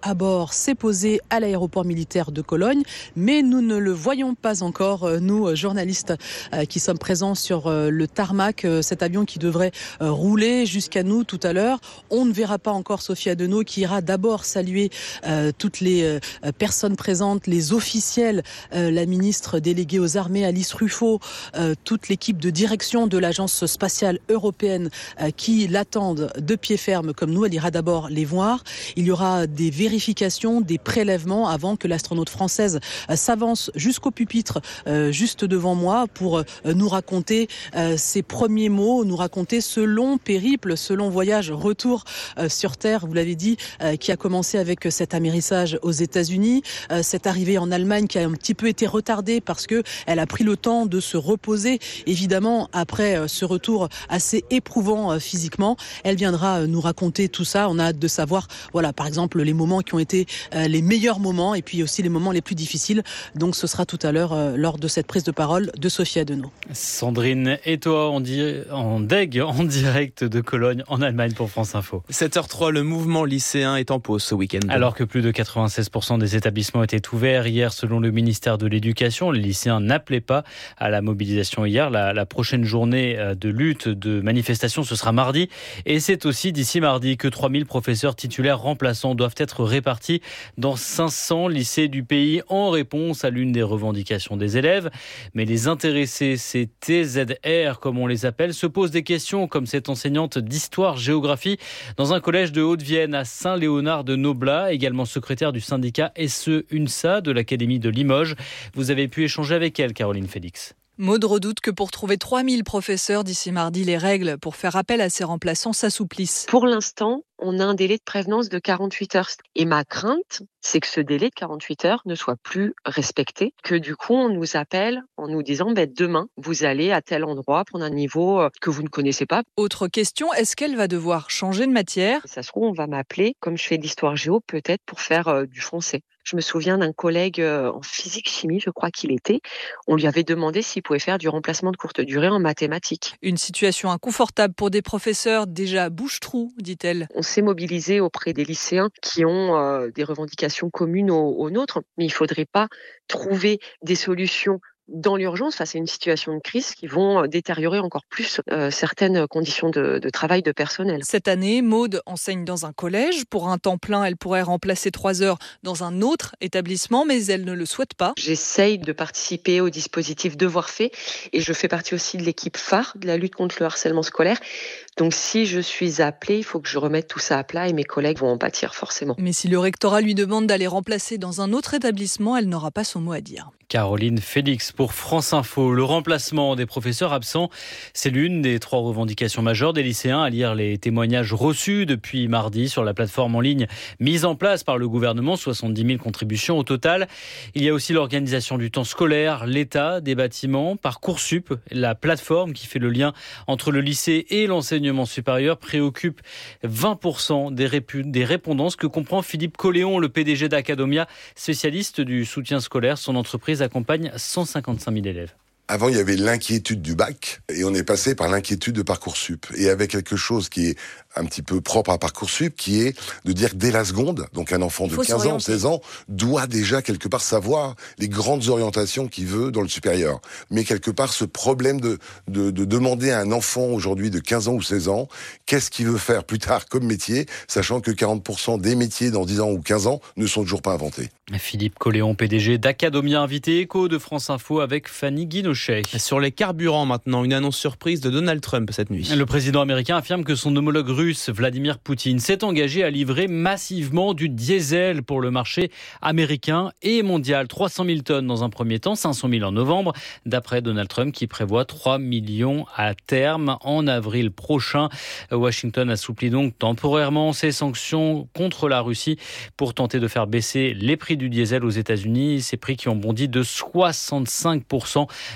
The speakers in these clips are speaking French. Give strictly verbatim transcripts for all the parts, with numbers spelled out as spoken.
à bord s'est posé à l'aéroport militaire de Cologne, mais nous ne le voyons pas encore, nous journalistes qui sommes présents sur le tarmac, cet avion qui devrait rouler jusqu'à nous tout à l'heure. On ne verra pas encore Sophie Adenau qui ira d'abord saluer euh, toutes les euh, personnes présentes, les officiels, euh, la ministre déléguée aux armées Alice Ruffo, euh, toute l'équipe de direction de l'agence spatiale européenne euh, qui l'attendent de pied ferme comme nous. Elle ira d'abord les voir. Il y aura des vérifications, des prélèvements avant que l'astronaute française euh, s'avance jusqu'au pupitre euh, juste devant moi pour euh, nous raconter euh, ses premiers mots, nous raconter ce long périple, ce long voyage retour euh, sur Terre, vous l'avez dit, euh, qui a commencé avec cet amérissage aux États-Unis, euh, cette arrivée en Allemagne qui a un petit peu été retardée parce que elle a pris le temps de se reposer, évidemment, après euh, ce retour assez éprouvant euh, physiquement. Elle viendra euh, nous raconter tout ça. On a hâte de savoir, voilà, par exemple, les moments qui ont été euh, les meilleurs moments et puis aussi les moments les plus difficiles. Donc ce sera tout à l'heure euh, lors de cette prise de parole de Sophie Adenau. Sandrine, et toi, on dit en deg, en direct de Cologne, en Allemagne pour France Info. sept heures trois, le mouvement lycéen est en pause ce week-end. Alors que plus de quatre-vingt-seize pour cent des établissements étaient ouverts hier selon le ministère de l'Éducation, les lycéens n'appelaient pas à la mobilisation hier. La, la prochaine journée de lutte, de manifestation, ce sera mardi. Et c'est aussi d'ici mardi que trois mille professeurs titulaires remplaçants doivent être répartis dans cinq cents lycées du pays en réponse à l'une des revendications des élèves. Mais les intéressés, ces T Z R comme on les appelle, se posent des questions comme cette enseignante d'histoire-géographie dans un collège de Haute-Vienne à Saint-Léonard de Noblat, également secrétaire du syndicat S E U N S A de l'Académie de Limoges. Vous avez pu échanger avec elle, Caroline Félix. Maud redoute que pour trouver trois mille professeurs d'ici mardi, les règles pour faire appel à ces remplaçants s'assouplissent. Pour l'instant, on a un délai de prévenance de quarante-huit heures. Et ma crainte, c'est que ce délai de quarante-huit heures ne soit plus respecté, que du coup, on nous appelle en nous disant ben, « demain, vous allez à tel endroit prendre un niveau que vous ne connaissez pas ». Autre question, est-ce qu'elle va devoir changer de matière ? Ça se trouve, on va m'appeler, comme je fais de l'histoire géo, peut-être pour faire euh, du français. Je me souviens d'un collègue en physique-chimie, je crois qu'il était. On lui avait demandé s'il pouvait faire du remplacement de courte durée en mathématiques. Une situation inconfortable pour des professeurs déjà bouche-trou, dit-elle. On s'est mobilisé auprès des lycéens qui ont euh, des revendications communes aux, aux nôtres, mais il ne faudrait pas trouver des solutions dans l'urgence, face à une situation de crise qui vont détériorer encore plus euh, certaines conditions de, de travail de personnel. Cette année, Maud enseigne dans un collège. Pour un temps plein, elle pourrait remplacer trois heures dans un autre établissement, mais elle ne le souhaite pas. J'essaye de participer au dispositif Devoirs faits et je fais partie aussi de l'équipe phare de la lutte contre le harcèlement scolaire. Donc si je suis appelée, il faut que je remette tout ça à plat et mes collègues vont en pâtir forcément. Mais si le rectorat lui demande d'aller remplacer dans un autre établissement, elle n'aura pas son mot à dire. Caroline Félix pour France Info. Le remplacement des professeurs absents, c'est l'une des trois revendications majeures des lycéens, à lire les témoignages reçus depuis mardi sur la plateforme en ligne mise en place par le gouvernement, soixante-dix mille contributions au total. Il y a aussi l'organisation du temps scolaire, l'état des bâtiments, Parcoursup, la plateforme qui fait le lien entre le lycée et l'enseignement supérieur, préoccupe vingt pour cent des, répu- des répondants, ce que comprend Philippe Colléon, le P D G d'Acadomia, spécialiste du soutien scolaire. Son entreprise accompagne cent cinquante-cinq mille élèves. Avant, il y avait l'inquiétude du bac et on est passé par l'inquiétude de Parcoursup. Et avec quelque chose qui est un petit peu propre à Parcoursup, qui est de dire que dès la seconde, donc un enfant de quinze ans, seize ans, doit déjà quelque part savoir les grandes orientations qu'il veut dans le supérieur. Mais quelque part, ce problème de, de, de demander à un enfant aujourd'hui de quinze ans ou seize ans, qu'est-ce qu'il veut faire plus tard comme métier, sachant que quarante pour cent des métiers dans dix ans ou quinze ans ne sont toujours pas inventés. Philippe Colléon, P D G d'Acadomia, invité écho de France Info avec Fanny Guinochet. Sur les carburants maintenant, une annonce surprise de Donald Trump cette nuit. Le président américain affirme que son homologue russe, Vladimir Poutine, s'est engagé à livrer massivement du diesel pour le marché américain et mondial. trois cent mille tonnes dans un premier temps, cinq cent mille en novembre, d'après Donald Trump qui prévoit trois millions à terme en avril prochain. Washington assouplit donc temporairement ses sanctions contre la Russie pour tenter de faire baisser les prix du diesel aux États-Unis. Ces prix qui ont bondi de soixante-cinq pour cent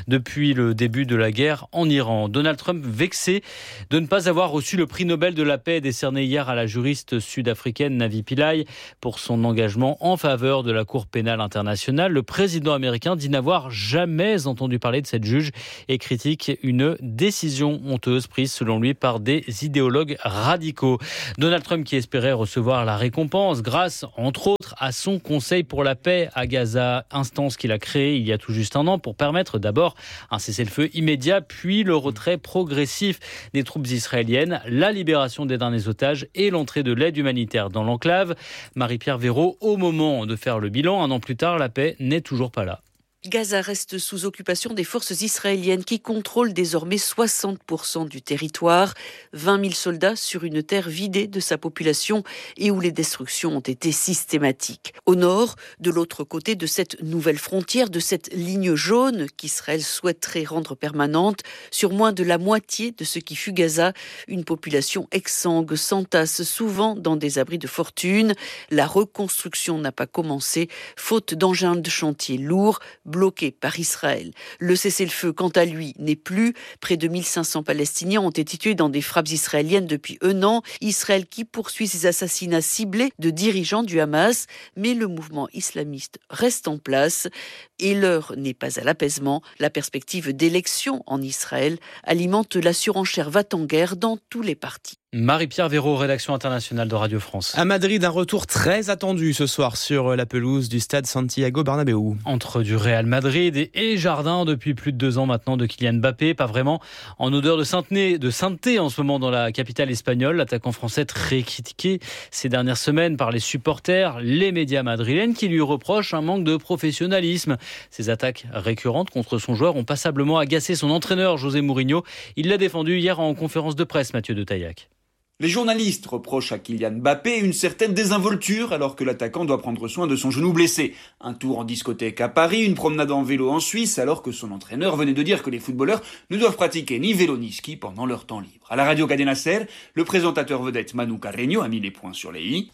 depuis le début de la guerre en Iran. Donald Trump vexé de ne pas avoir reçu le prix Nobel de la paix décerné hier à la juriste sud-africaine Navi Pillay pour son engagement en faveur de la Cour pénale internationale. Le président américain dit n'avoir jamais entendu parler de cette juge et critique une décision honteuse prise selon lui par des idéologues radicaux. Donald Trump qui espérait recevoir la récompense grâce, entre autres, à son Conseil pour la paix à Gaza, instance qu'il a créée il y a tout juste un an pour permettre d'abord un cessez-le-feu immédiat, puis le retrait progressif des troupes israéliennes, la libération des derniers otages et l'entrée de l'aide humanitaire dans l'enclave. Marie-Pierre Véraud, au moment de faire le bilan, un an plus tard, la paix n'est toujours pas là. Gaza reste sous occupation des forces israéliennes qui contrôlent désormais soixante pour cent du territoire. vingt mille soldats sur une terre vidée de sa population et où les destructions ont été systématiques. Au nord, de l'autre côté de cette nouvelle frontière, de cette ligne jaune qu'Israël souhaiterait rendre permanente, sur moins de la moitié de ce qui fut Gaza, une population exsangue s'entasse souvent dans des abris de fortune. La reconstruction n'a pas commencé, faute d'engins de chantier lourds, bloqué par Israël. Le cessez-le-feu, quant à lui, n'est plus. Près de mille cinq cents Palestiniens ont été tués dans des frappes israéliennes depuis un an. Israël qui poursuit ses assassinats ciblés de dirigeants du Hamas. Mais le mouvement islamiste reste en place et l'heure n'est pas à l'apaisement. La perspective d'élections en Israël alimente la surenchère va-t-en-guerre dans tous les partis. Marie-Pierre Véraud, rédaction internationale de Radio France. À Madrid, un retour très attendu ce soir sur la pelouse du stade Santiago Bernabéu. Entre du Real Madrid et Jardin depuis plus de deux ans maintenant de Kylian Mbappé, pas vraiment en odeur de sainteté, de sainteté en ce moment dans la capitale espagnole. L'attaquant français très critiqué ces dernières semaines par les supporters, les médias madrilènes qui lui reprochent un manque de professionnalisme. Ces attaques récurrentes contre son joueur ont passablement agacé son entraîneur José Mourinho. Il l'a défendu hier en conférence de presse, Mathieu de Taillac. Les journalistes reprochent à Kylian Mbappé une certaine désinvolture alors que l'attaquant doit prendre soin de son genou blessé. Un tour en discothèque à Paris, une promenade en vélo en Suisse alors que son entraîneur venait de dire que les footballeurs ne doivent pratiquer ni vélo ni ski pendant leur temps libre. À la radio Cadena Ser, le présentateur vedette Manu Carreño a mis les points sur les i.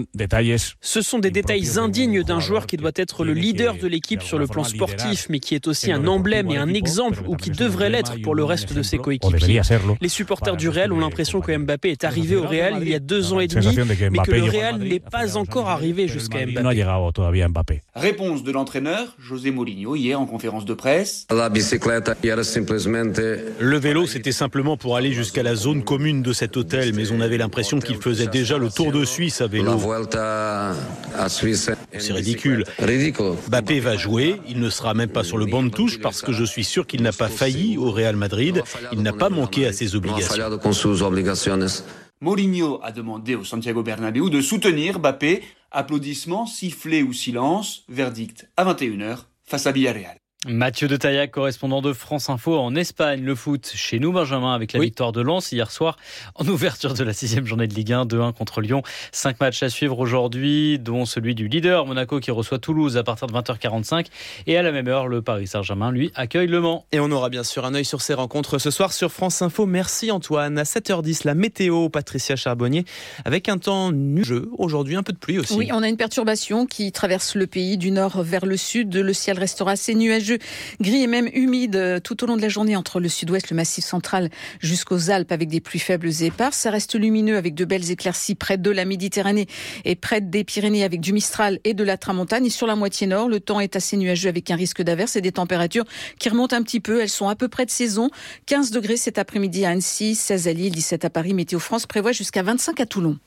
Ce sont des détails indignes d'un joueur qui doit être le leader de l'équipe sur le plan sportif, mais qui est aussi un emblème et un exemple, ou qui devrait l'être pour le reste de ses coéquipiers. Les supporters du Real ont l'impression que Mbappé est arrivé au Real il y a deux ans et demi, mais que le Real n'est pas encore arrivé jusqu'à Mbappé. Réponse de l'entraîneur, José Mourinho, hier en conférence de presse. Le vélo, c'était simplement pour aller jusqu'à la zone commune de cet hôtel, mais on avait l'impression qu'il faisait déjà le tour de Suisse à vélo. C'est ridicule. Mbappé va jouer, il ne sera même pas sur le banc de touche parce que je suis sûr qu'il n'a pas failli au Real Madrid, il n'a pas manqué à ses obligations. Mourinho a demandé au Santiago Bernabéu de soutenir Mbappé. Applaudissements, sifflets ou silence, verdict à vingt et une heures face à Villarreal. Mathieu de Taillac, correspondant de France Info en Espagne. Le foot chez nous, Benjamin, avec la oui. victoire de Lens hier soir en ouverture de la sixième journée de Ligue un, deux un contre Lyon. Cinq matchs à suivre aujourd'hui, dont celui du leader Monaco qui reçoit Toulouse à partir de vingt heures quarante-cinq. Et à la même heure, le Paris Saint-Germain, lui, accueille Le Mans. Et on aura bien sûr un œil sur ces rencontres ce soir sur France Info. Merci Antoine. À sept heures dix, la météo, Patricia Charbonnier, avec un temps nuageux. Aujourd'hui, un peu de pluie aussi. Oui, on a une perturbation qui traverse le pays du nord vers le sud. Le ciel restera assez nuageux, gris et même humide tout au long de la journée entre le sud-ouest, le massif central jusqu'aux Alpes avec des pluies faibles et éparses. Ça reste lumineux avec de belles éclaircies près de la Méditerranée et près des Pyrénées avec du Mistral et de la Tramontane. Et sur la moitié nord, le temps est assez nuageux avec un risque d'averse et des températures qui remontent un petit peu. Elles sont à peu près de saison. quinze degrés cet après-midi à Annecy, seize à Lille, dix-sept à Paris. Météo France prévoit jusqu'à vingt-cinq à Toulon.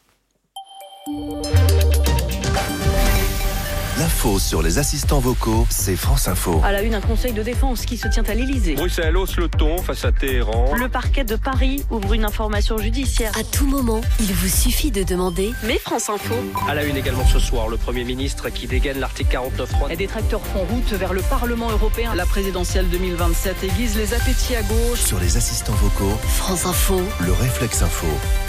L'info sur les assistants vocaux, c'est France Info. À la une, un conseil de défense qui se tient à l'Elysée. Bruxelles hausse le ton face à Téhéran. Le parquet de Paris ouvre une information judiciaire. À tout moment, il vous suffit de demander. Mais France Info. À la une également ce soir, le Premier ministre qui dégaine l'article quarante-neuf trois. Les détracteurs font route vers le Parlement européen. La présidentielle deux mille vingt-sept aiguise les appétits à gauche. Sur les assistants vocaux, France Info. Le réflexe info.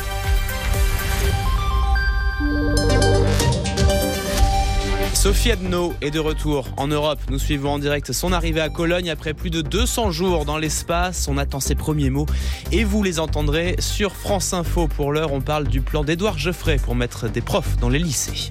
Sophie Adno est de retour en Europe. Nous suivons en direct son arrivée à Cologne après plus de deux cents jours dans l'espace. On attend ses premiers mots et vous les entendrez sur France Info. Pour l'heure, on parle du plan d'Édouard Geoffrey pour mettre des profs dans les lycées.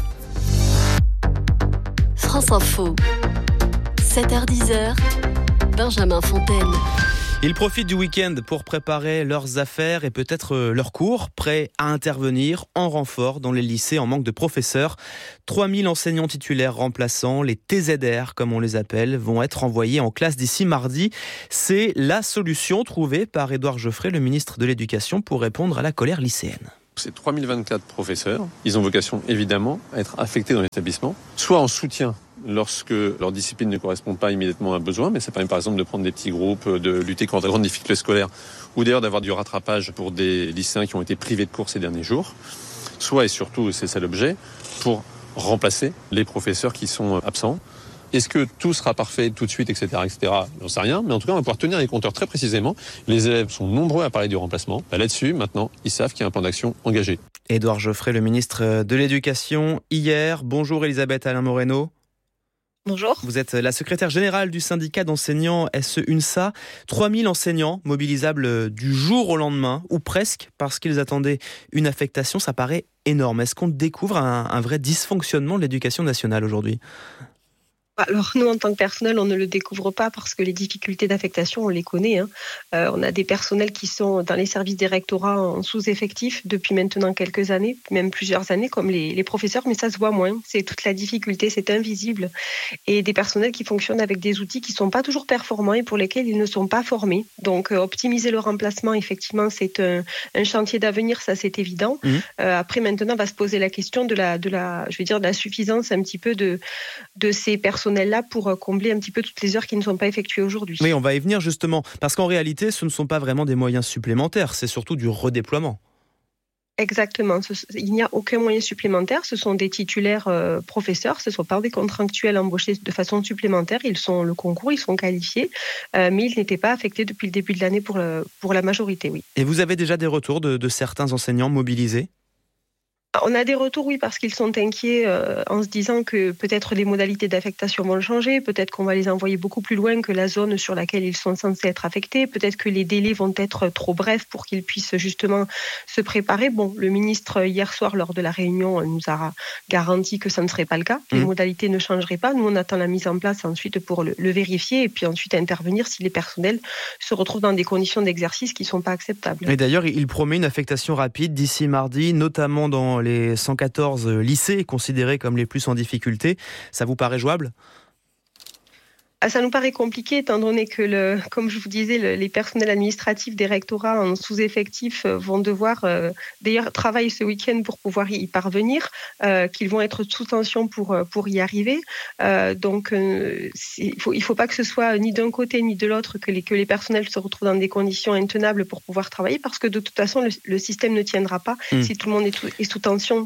France Info, sept heures dix. Benjamin Fontaine. Ils profitent du week-end pour préparer leurs affaires et peut-être leurs cours, prêts à intervenir en renfort dans les lycées en manque de professeurs. trois mille enseignants titulaires remplaçants, les T Z R comme on les appelle, vont être envoyés en classe d'ici mardi. C'est la solution trouvée par Édouard Geoffrey, le ministre de l'Éducation, pour répondre à la colère lycéenne. Ces trois mille vingt-quatre professeurs, ils ont vocation évidemment à être affectés dans l'établissement, soit en soutien lorsque leur discipline ne correspond pas immédiatement à un besoin, mais ça permet par exemple de prendre des petits groupes, de lutter contre la grande difficulté scolaire, ou d'ailleurs d'avoir du rattrapage pour des lycéens qui ont été privés de cours ces derniers jours, soit et surtout, c'est ça l'objet, pour remplacer les professeurs qui sont absents. Est-ce que tout sera parfait tout de suite, et cetera, et cetera. J'en sais rien, mais en tout cas, on va pouvoir tenir les compteurs très précisément. Les élèves sont nombreux à parler du remplacement. Bah, là-dessus, maintenant, ils savent qu'il y a un plan d'action engagé. Édouard Geoffrey, le ministre de l'Éducation, hier. Bonjour Elisabeth Alain-Moreno. Bonjour. Vous êtes la secrétaire générale du syndicat d'enseignants S E U N S A. trois mille enseignants mobilisables du jour au lendemain, ou presque, parce qu'ils attendaient une affectation. Ça paraît énorme. Est-ce qu'on découvre un, un vrai dysfonctionnement de l'éducation nationale aujourd'hui ? Alors nous, en tant que personnel, on ne le découvre pas parce que les difficultés d'affectation, on les connaît. Hein. Euh, on a des personnels qui sont dans les services des rectorats en sous-effectif depuis maintenant quelques années, même plusieurs années, comme les, les professeurs, mais ça se voit moins. C'est toute la difficulté, c'est invisible. Et des personnels qui fonctionnent avec des outils qui ne sont pas toujours performants et pour lesquels ils ne sont pas formés. Donc euh, optimiser le remplacement, effectivement, c'est un, un chantier d'avenir, ça c'est évident. Mmh. Euh, après, maintenant, va se poser la question de la, de la, je veux dire, de la suffisance un petit peu de, de ces personnels là pour combler un petit peu toutes les heures qui ne sont pas effectuées aujourd'hui. Oui, on va y venir justement, parce qu'en réalité, ce ne sont pas vraiment des moyens supplémentaires, c'est surtout du redéploiement. Exactement, il n'y a aucun moyen supplémentaire, ce sont des titulaires euh, professeurs, ce ne sont pas des contractuels embauchés de façon supplémentaire, ils sont le concours, ils sont qualifiés, euh, mais ils n'étaient pas affectés depuis le début de l'année pour, le, pour la majorité, oui. Et vous avez déjà des retours de, de certains enseignants mobilisés ? On a des retours, oui, parce qu'ils sont inquiets euh, en se disant que peut-être les modalités d'affectation vont changer, peut-être qu'on va les envoyer beaucoup plus loin que la zone sur laquelle ils sont censés être affectés, peut-être que les délais vont être trop brefs pour qu'ils puissent justement se préparer. Bon, le ministre, hier soir, lors de la réunion, nous a garanti que ça ne serait pas le cas, les mmh. modalités ne changeraient pas. Nous, on attend la mise en place ensuite pour le, le vérifier et puis ensuite intervenir si les personnels se retrouvent dans des conditions d'exercice qui ne sont pas acceptables. Et d'ailleurs, il promet une affectation rapide d'ici mardi, notamment dans les cent quatorze lycées considérés comme les plus en difficulté. Ça vous paraît jouable ? Ça nous paraît compliqué étant donné que, le, comme je vous disais, le, les personnels administratifs des rectorats en sous-effectif vont devoir euh, d'ailleurs travailler ce week-end pour pouvoir y parvenir, euh, qu'ils vont être sous tension pour, pour y arriver. Euh, donc euh, il ne faut, il faut pas que ce soit ni d'un côté ni de l'autre que les, que les personnels se retrouvent dans des conditions intenables pour pouvoir travailler parce que de toute façon, le, le système ne tiendra pas mmh. si tout le monde est, tout, est sous tension.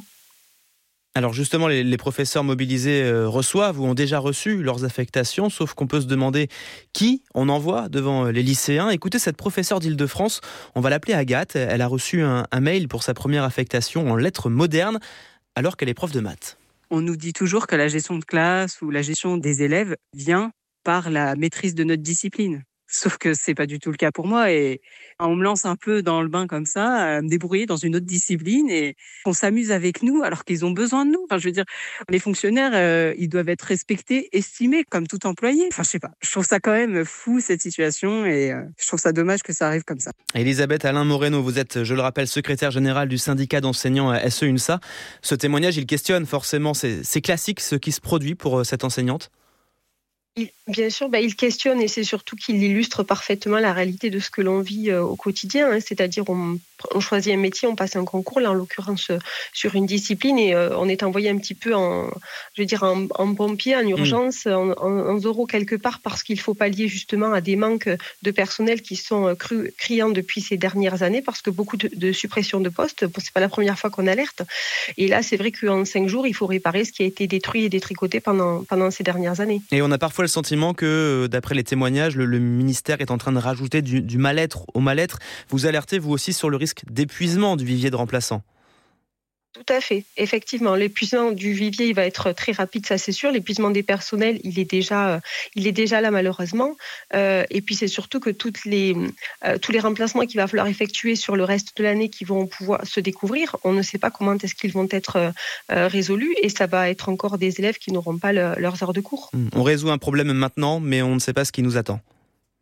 Alors justement, les, les professeurs mobilisés euh, reçoivent ou ont déjà reçu leurs affectations, sauf qu'on peut se demander qui on envoie devant les lycéens. Écoutez, cette professeure d'Île-de-France, on va l'appeler Agathe, elle a reçu un, un mail pour sa première affectation en lettres modernes, alors qu'elle est prof de maths. On nous dit toujours que la gestion de classe ou la gestion des élèves vient par la maîtrise de notre discipline. Sauf que c'est pas du tout le cas pour moi et on me lance un peu dans le bain comme ça, à me débrouiller dans une autre discipline et on s'amuse avec nous alors qu'ils ont besoin de nous. Enfin, je veux dire, les fonctionnaires, euh, ils doivent être respectés, estimés comme tout employé. Enfin, je sais pas. Je trouve ça quand même fou cette situation et euh, je trouve ça dommage que ça arrive comme ça. Elisabeth Alain-Moreno, vous êtes, je le rappelle, secrétaire générale du syndicat d'enseignants S E U N S A. Ce témoignage, il questionne forcément, c'est, c'est classique ce qui se produit pour cette enseignante ? Il, bien sûr, bah, il questionne et c'est surtout qu'il illustre parfaitement la réalité de ce que l'on vit euh, au quotidien. Hein, c'est-à-dire, on, on choisit un métier, on passe un concours, là en l'occurrence euh, sur une discipline, et euh, on est envoyé un petit peu en, je veux dire, en, en pompier, en urgence, mmh. en, en, en zéro quelque part, parce qu'il faut pallier justement à des manques de personnel qui sont euh, cru, criants depuis ces dernières années, parce que beaucoup de, de suppressions de postes, bon, c'est pas la première fois qu'on alerte. Et là, c'est vrai qu'en cinq jours, il faut réparer ce qui a été détruit et détricoté pendant, pendant ces dernières années. Et on a parfois le sentiment que, d'après les témoignages, le, le ministère est en train de rajouter du, du mal-être au mal-être. Vous alertez, vous aussi, sur le risque d'épuisement du vivier de remplaçants. Tout à fait, effectivement. L'épuisement du vivier, il va être très rapide, ça c'est sûr. L'épuisement des personnels, il est déjà, il est déjà là malheureusement. Euh, et puis c'est surtout que toutes les, euh, tous les remplacements qu'il va falloir effectuer sur le reste de l'année qui vont pouvoir se découvrir, on ne sait pas comment est-ce qu'ils vont être euh, résolus et ça va être encore des élèves qui n'auront pas le, leurs heures de cours. On résout un problème maintenant, mais on ne sait pas ce qui nous attend.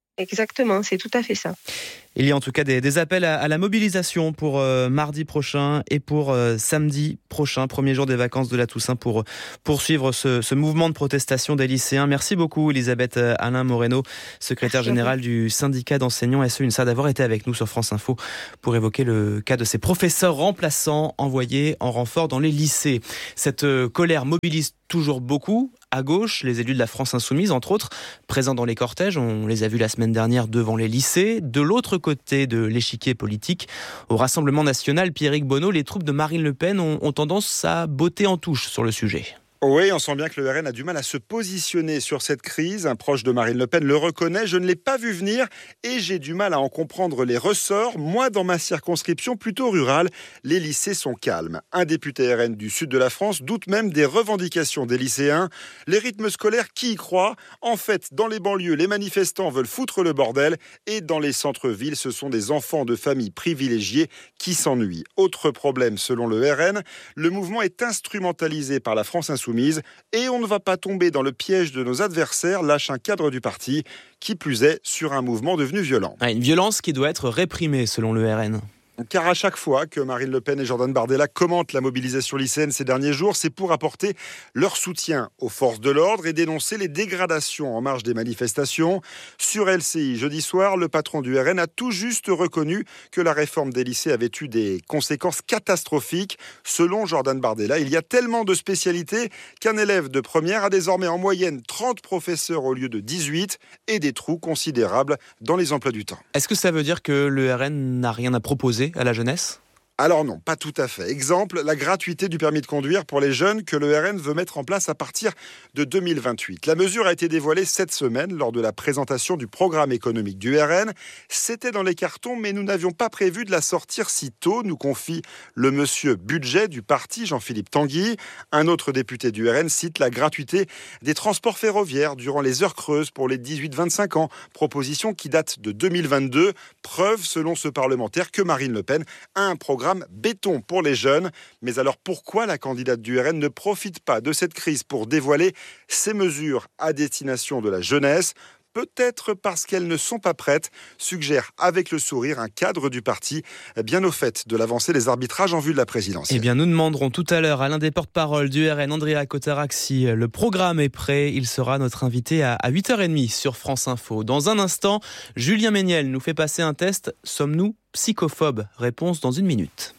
Exactement, c'est tout à fait ça. Il y a en tout cas des, des appels à, à la mobilisation pour euh, mardi prochain et pour euh, samedi prochain, premier jour des vacances de la Toussaint, pour poursuivre ce, ce mouvement de protestation des lycéens. Merci beaucoup Elisabeth Alain Moreno, secrétaire Merci générale du syndicat d'enseignants S E UNSA, d'avoir été avec nous sur France Info pour évoquer le cas de ces professeurs remplaçants envoyés en renfort dans les lycées. Cette euh, colère mobilise toujours beaucoup. À gauche, les élus de la France Insoumise, entre autres, présents dans les cortèges, on les a vus la semaine dernière devant les lycées. De l'autre côté de l'échiquier politique, au Rassemblement national, Pierrick Bonneau, les troupes de Marine Le Pen ont, ont tendance à botter en touche sur le sujet. Oui, on sent bien que le R N a du mal à se positionner sur cette crise. Un proche de Marine Le Pen le reconnaît. Je ne l'ai pas vu venir et j'ai du mal à en comprendre les ressorts. Moi, dans ma circonscription plutôt rurale, les lycées sont calmes. Un député R N du sud de la France doute même des revendications des lycéens. Les rythmes scolaires, qui y croit ? En fait, dans les banlieues, les manifestants veulent foutre le bordel et dans les centres-villes, ce sont des enfants de familles privilégiées qui s'ennuient. Autre problème, selon le R N, le mouvement est instrumentalisé par la France Insoumise. Et on ne va pas tomber dans le piège de nos adversaires, lâche un cadre du parti, qui plus est sur un mouvement devenu violent. Ah, une violence qui doit être réprimée selon le R N. Car à chaque fois que Marine Le Pen et Jordan Bardella commentent la mobilisation lycéenne ces derniers jours, c'est pour apporter leur soutien aux forces de l'ordre et dénoncer les dégradations en marge des manifestations. Sur L C I, jeudi soir, le patron du R N a tout juste reconnu que la réforme des lycées avait eu des conséquences catastrophiques. Selon Jordan Bardella, il y a tellement de spécialités qu'un élève de première a désormais en moyenne trente professeurs au lieu de dix-huit et des trous considérables dans les emplois du temps. Est-ce que ça veut dire que le R N n'a rien à proposer à la jeunesse ? Alors non, pas tout à fait. Exemple, la gratuité du permis de conduire pour les jeunes que le R N veut mettre en place à partir de deux mille vingt-huit. La mesure a été dévoilée cette semaine lors de la présentation du programme économique du R N. C'était dans les cartons, mais nous n'avions pas prévu de la sortir si tôt, nous confie le monsieur budget du parti, Jean-Philippe Tanguy. Un autre député du R N cite la gratuité des transports ferroviaires durant les heures creuses pour les dix-huit vingt-cinq ans. Proposition qui date de deux mille vingt-deux. Preuve, selon ce parlementaire, que Marine Le Pen a un programme béton pour les jeunes. Mais alors pourquoi la candidate du R N ne profite pas de cette crise pour dévoiler ces mesures à destination de la jeunesse ? Peut-être parce qu'elles ne sont pas prêtes, suggère avec le sourire un cadre du parti bien au fait de l'avancée des arbitrages en vue de la présidentielle. Eh bien, nous demanderons tout à l'heure à l'un des porte-parole du R N, Andrea Cotarac, si le programme est prêt. Il sera notre invité à huit heures trente sur France Info. Dans un instant, Julien Méniel nous fait passer un test. Sommes-nous psychophobes ? Réponse dans une minute.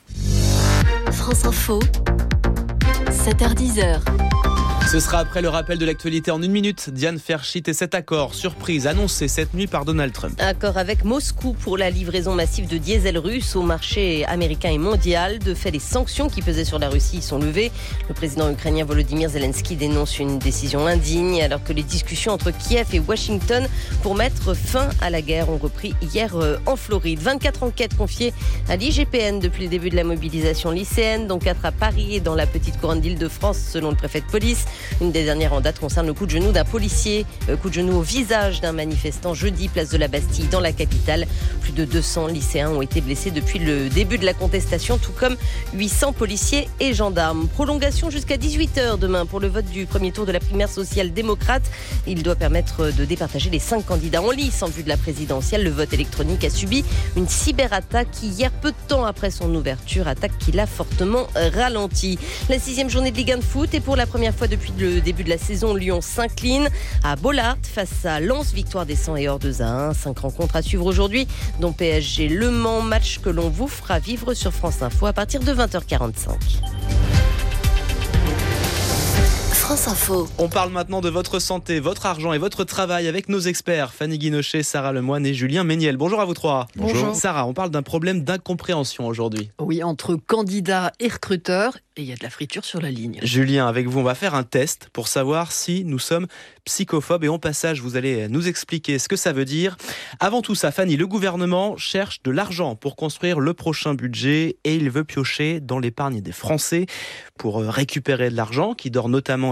France Info, sept heures dix. Ce sera après le rappel de l'actualité en une minute. Diane Ferchit et cet accord, surprise, annoncé cette nuit par Donald Trump. Accord avec Moscou pour la livraison massive de diesel russe au marché américain et mondial. De fait, les sanctions qui pesaient sur la Russie sont levées. Le président ukrainien Volodymyr Zelensky dénonce une décision indigne alors que les discussions entre Kiev et Washington pour mettre fin à la guerre ont repris hier en Floride. vingt-quatre enquêtes confiées à l'I G P N depuis le début de la mobilisation lycéenne, dont quatre à Paris et dans la petite couronne d'Île-de-France selon le préfet de police. Une des dernières en date concerne le coup de genou d'un policier, coup de genou au visage d'un manifestant jeudi, place de la Bastille dans la capitale. Plus de deux cents lycéens ont été blessés depuis le début de la contestation, tout comme huit cents policiers et gendarmes. Prolongation jusqu'à dix-huit heures demain pour le vote du premier tour de la primaire social-démocrate. Il doit permettre de départager les cinq candidats en lice en vue de la présidentielle. Le vote électronique a subi une cyberattaque hier, peu de temps après son ouverture, attaque qui l'a fortement ralenti. La sixième journée de Ligue un de foot et pour la première fois depuis le début de la saison, Lyon s'incline à Bollaert face à Lens, victoire des cent et hors deux à un. Cinq rencontres à suivre aujourd'hui, dont P S G Le Mans, match que l'on vous fera vivre sur France Info à partir de vingt heures quarante-cinq. France Info. On parle maintenant de votre santé, votre argent et votre travail avec nos experts Fanny Guinochet, Sarah Lemoine et Julien Méniel. Bonjour à vous trois. Bonjour. Sarah, on parle d'un problème d'incompréhension aujourd'hui. Oui, entre candidats et recruteurs, et il y a de la friture sur la ligne. Julien, avec vous, on va faire un test pour savoir si nous sommes psychophobes et en passage, vous allez nous expliquer ce que ça veut dire. Avant tout ça, Fanny, le gouvernement cherche de l'argent pour construire le prochain budget et il veut piocher dans l'épargne des Français pour récupérer de l'argent qui dort notamment à la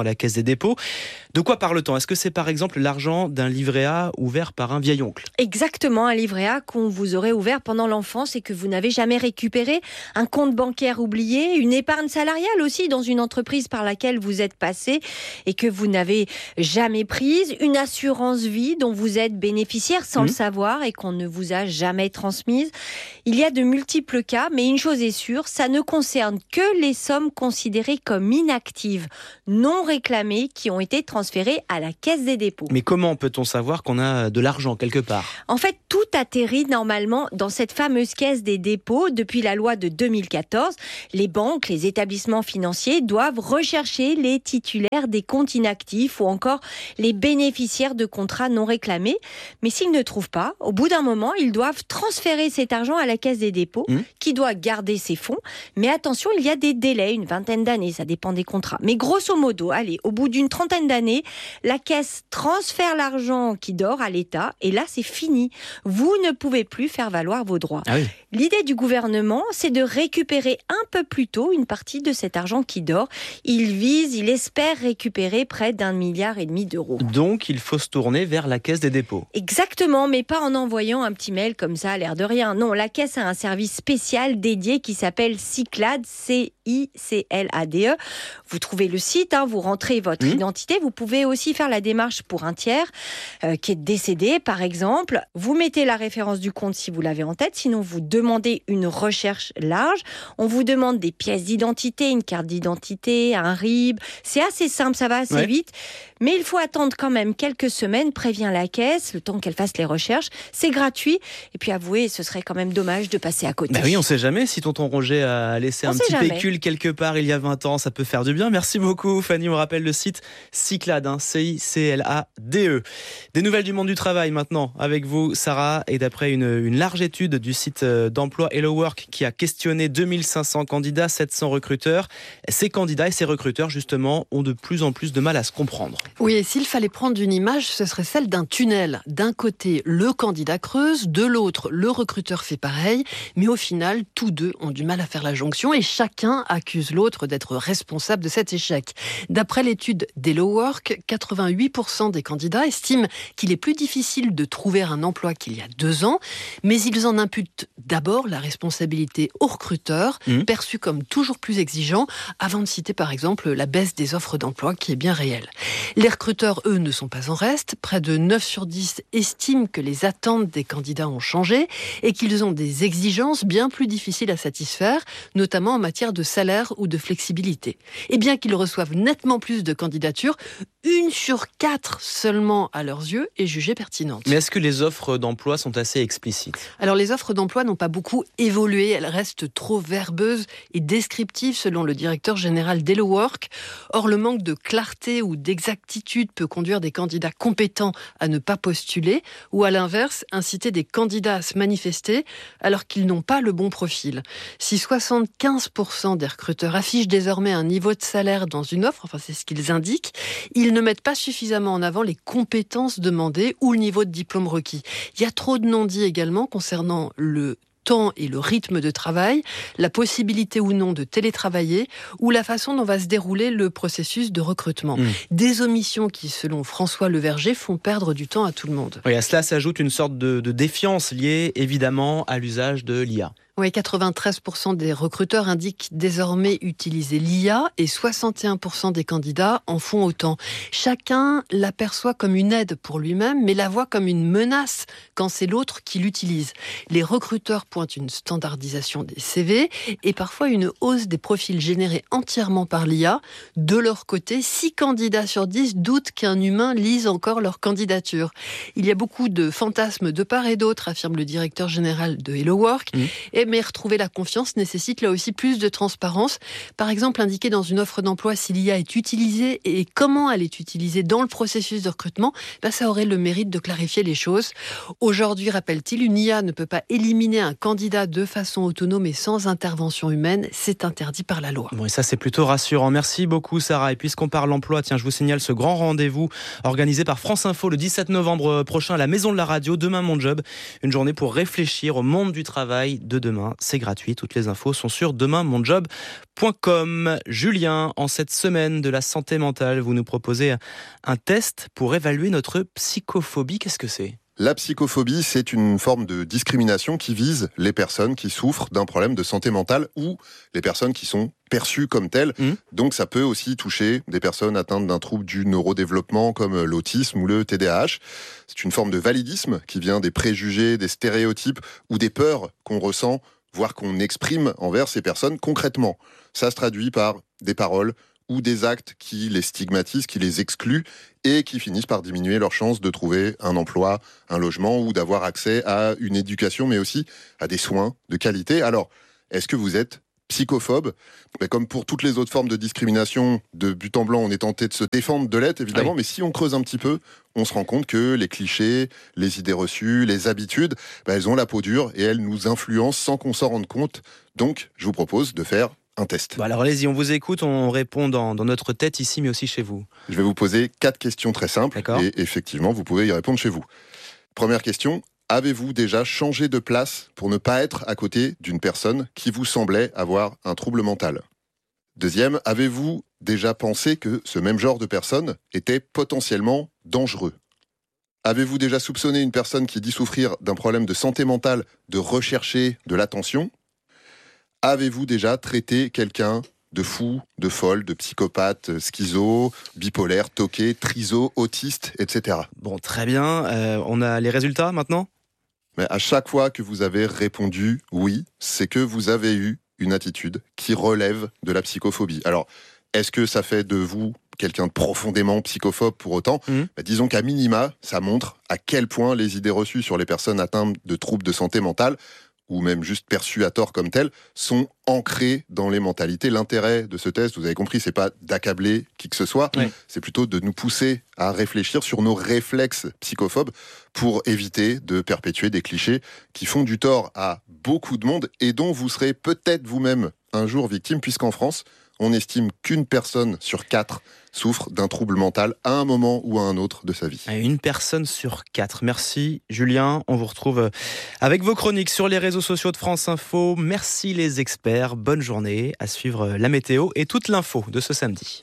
la Caisse des dépôts. De quoi parle-t-on ? Est-ce que c'est par exemple l'argent d'un livret A ouvert par un vieil oncle ? Exactement, un livret A qu'on vous aurait ouvert pendant l'enfance et que vous n'avez jamais récupéré, un compte bancaire oublié, une épargne salariale aussi dans une entreprise par laquelle vous êtes passé et que vous n'avez jamais prise, une assurance vie dont vous êtes bénéficiaire sans mmh. le savoir et qu'on ne vous a jamais transmise. Il y a de multiples cas, mais une chose est sûre, ça ne concerne que les sommes considérées comme inactives, non réclamées, qui ont été transférées à la Caisse des dépôts. Mais comment peut-on savoir qu'on a de l'argent quelque part ? En fait, tout atterrit normalement dans cette fameuse Caisse des dépôts. Depuis la loi de deux mille quatorze, les banques, les établissements financiers doivent rechercher les titulaires des comptes inactifs ou encore les bénéficiaires de contrats non réclamés. Mais s'ils ne trouvent pas, au bout d'un moment, ils doivent transférer cet argent à la Caisse des dépôts, mmh. qui doit garder ses fonds. Mais attention, il y a des délais, une vingtaine d'années, ça dépend des contrats. Mais grosso modo, allez, au bout d'une trentaine d'années, la Caisse transfère l'argent qui dort à l'État et là, c'est fini. Vous ne pouvez plus faire valoir vos droits. Ah oui. L'idée du gouvernement, c'est de récupérer un peu plus tôt une partie de cet argent qui dort. Il vise, il espère récupérer près d'un milliard et demi d'euros. Donc, il faut se tourner vers la Caisse des dépôts. Exactement, mais pas en envoyant un petit mail comme ça, à l'air de rien. Non, la Caisse a un service spécial dédié qui s'appelle Cyclade, C I C L A D E. Vous trouvez le site, hein, vous rentrez votre mmh. identité. Vous pouvez aussi faire la démarche pour un tiers euh, qui est décédé, par exemple. Vous mettez la référence du compte si vous l'avez en tête, sinon vous demandez une recherche large. On vous demande des pièces d'identité, une carte d'identité, un R I B. C'est assez simple, ça va assez ouais. vite. Mais il faut attendre quand même quelques semaines, prévient la Caisse, le temps qu'elle fasse les recherches. C'est gratuit. Et puis avouez, ce serait quand même dommage de passer à côté. Bah oui, on ne sait jamais si tonton Roger a laissé on un petit jamais. pécule quelque part il y a vingt ans, ça peut faire du bien. Merci beaucoup Fanny, on rappelle le site Cyclade, hein, C I C L A D E. Des nouvelles du monde du travail maintenant avec vous Sarah, et d'après une, une large étude du site d'emploi Hello Work qui a questionné deux mille cinq cents candidats, sept cents recruteurs, ces candidats et ces recruteurs justement ont de plus en plus de mal à se comprendre. Oui, et s'il fallait prendre une image, ce serait celle d'un tunnel. D'un côté, le candidat creuse, de l'autre, le recruteur fait pareil, mais au final, tous deux ont du mal à faire la jonction et chacun accuse l'autre d'être responsable de cet échec. D'après l'étude d'Hello Work, quatre-vingt-huit pour cent des candidats estiment qu'il est plus difficile de trouver un emploi qu'il y a deux ans, mais ils en imputent d'abord la responsabilité au recruteur, mmh. perçu comme toujours plus exigeant, avant de citer par exemple la baisse des offres d'emploi qui est bien réelle. Les recruteurs, eux, ne sont pas en reste. Près de neuf sur dix estiment que les attentes des candidats ont changé et qu'ils ont des exigences bien plus difficiles à satisfaire, notamment en matière de salaire ou de flexibilité. Et bien qu'ils reçoivent nettement plus de candidatures, une sur quatre seulement, à leurs yeux, est jugée pertinente. Mais est-ce que les offres d'emploi sont assez explicites ? Alors, les offres d'emploi n'ont pas beaucoup évolué. Elles restent trop verbeuses et descriptives, selon le directeur général d'Hello Work. Or, le manque de clarté ou d'exactitude peut conduire des candidats compétents à ne pas postuler ou, à l'inverse, inciter des candidats à se manifester alors qu'ils n'ont pas le bon profil. Si soixante-quinze pour cent des recruteurs affichent désormais un niveau de salaire dans une offre, enfin c'est ce qu'ils indiquent, ils ne mettent pas suffisamment en avant les compétences demandées ou le niveau de diplôme requis. Il y a trop de non-dits également concernant le temps et le rythme de travail, la possibilité ou non de télétravailler ou la façon dont va se dérouler le processus de recrutement. Mmh. Des omissions qui, selon François Leverger, font perdre du temps à tout le monde. Oui, à cela s'ajoute une sorte de, de défiance liée évidemment à l'usage de l'I A. Oui, quatre-vingt-treize pour cent des recruteurs indiquent désormais utiliser l'I A et soixante et un pour cent des candidats en font autant. Chacun l'aperçoit comme une aide pour lui-même, mais la voit comme une menace quand c'est l'autre qui l'utilise. Les recruteurs pointent une standardisation des C V et parfois une hausse des profils générés entièrement par l'I A. De leur côté, six candidats sur dix doutent qu'un humain lise encore leur candidature. Il y a beaucoup de fantasmes de part et d'autre, affirme le directeur général de Hello Work. Mmh. Et mais retrouver la confiance nécessite là aussi plus de transparence. Par exemple, indiquer dans une offre d'emploi si l'I A est utilisée et comment elle est utilisée dans le processus de recrutement, ben ça aurait le mérite de clarifier les choses. Aujourd'hui, rappelle-t-il, une I A ne peut pas éliminer un candidat de façon autonome et sans intervention humaine. C'est interdit par la loi. Bon, et ça, c'est plutôt rassurant. Merci beaucoup, Sarah. Et puisqu'on parle emploi, tiens, je vous signale ce grand rendez-vous organisé par France Info le dix-sept novembre prochain à la Maison de la Radio. Demain, mon job. Une journée pour réfléchir au monde du travail de demain. demain. C'est gratuit. Toutes les infos sont sur demain mon job point com. Julien, en cette semaine de la santé mentale, vous nous proposez un test pour évaluer notre psychophobie. Qu'est-ce que c'est ? La psychophobie, c'est une forme de discrimination qui vise les personnes qui souffrent d'un problème de santé mentale ou les personnes qui sont perçues comme telles. Mmh. Donc ça peut aussi toucher des personnes atteintes d'un trouble du neurodéveloppement comme l'autisme ou le T D A H. C'est une forme de validisme qui vient des préjugés, des stéréotypes ou des peurs qu'on ressent, voire qu'on exprime envers ces personnes concrètement. Ça se traduit par des paroles ou des actes qui les stigmatisent, qui les excluent et qui finissent par diminuer leurs chances de trouver un emploi, un logement ou d'avoir accès à une éducation, mais aussi à des soins de qualité. Alors, est-ce que vous êtes psychophobe ? Mais comme pour toutes les autres formes de discrimination, de but en blanc, on est tenté de se défendre de l'être, évidemment, oui. Mais si on creuse un petit peu, on se rend compte que les clichés, les idées reçues, les habitudes, bah, elles ont la peau dure et elles nous influencent sans qu'on s'en rende compte. Donc, je vous propose de faire un test. Bon alors allez-y, on vous écoute, on répond dans, dans notre tête ici, mais aussi chez vous. Je vais vous poser quatre questions très simples. D'accord. Et effectivement, vous pouvez y répondre chez vous. Première question, avez-vous déjà changé de place pour ne pas être à côté d'une personne qui vous semblait avoir un trouble mental ? Deuxième, avez-vous déjà pensé que ce même genre de personne était potentiellement dangereux ? Avez-vous déjà soupçonné une personne qui dit souffrir d'un problème de santé mentale de rechercher de l'attention ? Avez-vous déjà traité quelqu'un de fou, de folle, de psychopathe, schizo, bipolaire, toqué, triso, autiste, et cetera. Bon, très bien. Euh, on a les résultats maintenant ? Mais à chaque fois que vous avez répondu oui, c'est que vous avez eu une attitude qui relève de la psychophobie. Alors, est-ce que ça fait de vous quelqu'un de profondément psychophobe pour autant ? mmh. bah, Disons qu'à minima, ça montre à quel point les idées reçues sur les personnes atteintes de troubles de santé mentale ou même juste perçus à tort comme tels, sont ancrés dans les mentalités. L'intérêt de ce test, vous avez compris, c'est pas d'accabler qui que ce soit, oui. C'est plutôt de nous pousser à réfléchir sur nos réflexes psychophobes pour éviter de perpétuer des clichés qui font du tort à beaucoup de monde et dont vous serez peut-être vous-même un jour victime, puisqu'en France, on estime qu'une personne sur quatre souffre d'un trouble mental à un moment ou à un autre de sa vie. Une personne sur quatre. Merci Julien. On vous retrouve avec vos chroniques sur les réseaux sociaux de France Info. Merci les experts. Bonne journée. À suivre la météo et toute l'info de ce samedi.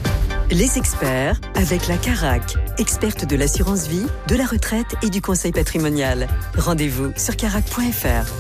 Les experts avec la Carac, experte de l'assurance vie, de la retraite et du conseil patrimonial. Rendez-vous sur carac point f r.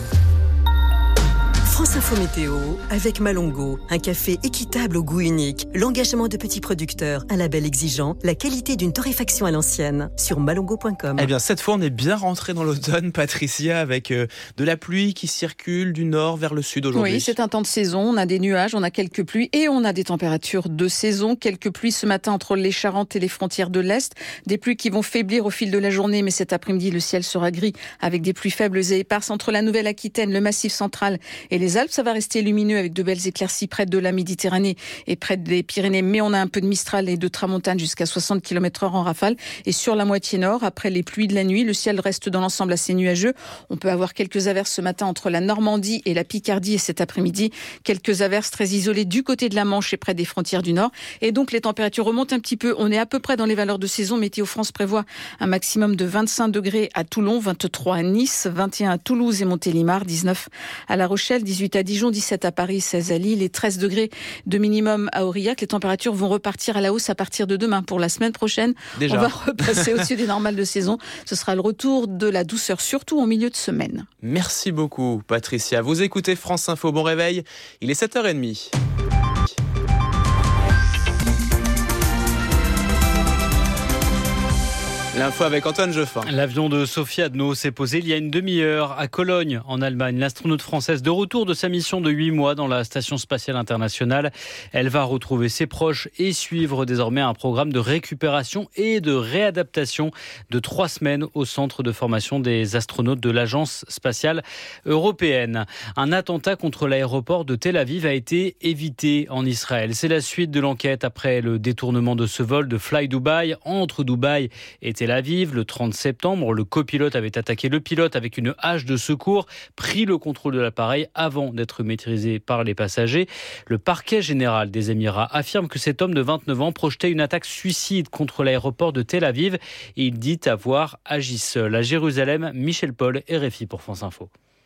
France Info Météo avec Malongo, un café équitable au goût unique, l'engagement de petits producteurs, un label exigeant, la qualité d'une torréfaction à l'ancienne, sur malongo point com. Eh bien, cette fois, on est bien rentré dans l'automne, Patricia, avec euh, de la pluie qui circule du nord vers le sud aujourd'hui. Oui, c'est un temps de saison, on a des nuages, on a quelques pluies et on a des températures de saison. Quelques pluies ce matin entre les Charentes et les frontières de l'Est, des pluies qui vont faiblir au fil de la journée, mais cet après-midi, le ciel sera gris avec des pluies faibles et éparses entre la Nouvelle-Aquitaine, le Massif central et les Alpes. Ça va rester lumineux avec de belles éclaircies près de la Méditerranée et près des Pyrénées, mais on a un peu de Mistral et de Tramontane jusqu'à soixante kilomètres heure en rafale. Et sur la moitié nord, après les pluies de la nuit, le ciel reste dans l'ensemble assez nuageux. On peut avoir quelques averses ce matin entre la Normandie et la Picardie et cet après-midi, quelques averses très isolées du côté de la Manche et près des frontières du nord. Et donc les températures remontent un petit peu. On est à peu près dans les valeurs de saison. Météo France prévoit un maximum de vingt-cinq degrés à Toulon, vingt-trois à Nice, vingt et un à Toulouse et Montélimar, dix-neuf à La Rochelle, dix-huit à Dijon, dix-sept à Paris, seize à Lille et treize degrés de minimum à Aurillac. Les températures vont repartir à la hausse à partir de demain. Pour la semaine prochaine, Déjà. on va repasser au-dessus des normales de saison. Ce sera le retour de la douceur, surtout en milieu de semaine. Merci beaucoup, Patricia. Vous écoutez France Info. Bon réveil. Il est sept heures trente. L'info avec Antoine Jeffin. L'avion de Sophie Adno s'est posé il y a une demi-heure à Cologne, en Allemagne. L'astronaute française de retour de sa mission de huit mois dans la Station spatiale internationale. Elle va retrouver ses proches et suivre désormais un programme de récupération et de réadaptation de trois semaines au centre de formation des astronautes de l'Agence spatiale européenne. Un attentat contre l'aéroport de Tel Aviv a été évité en Israël. C'est la suite de l'enquête après le détournement de ce vol de Fly Dubai entre Dubaï et Tel Aviv. Le trente septembre, le copilote avait attaqué le pilote avec une hache de secours, pris le contrôle de l'appareil avant d'être maîtrisé par les passagers. Le parquet général des Émirats affirme que cet homme de vingt-neuf ans projetait une attaque suicide contre l'aéroport de Tel Aviv et il dit avoir agi seul. À Jérusalem, Michel Paul et R F I pour France Info.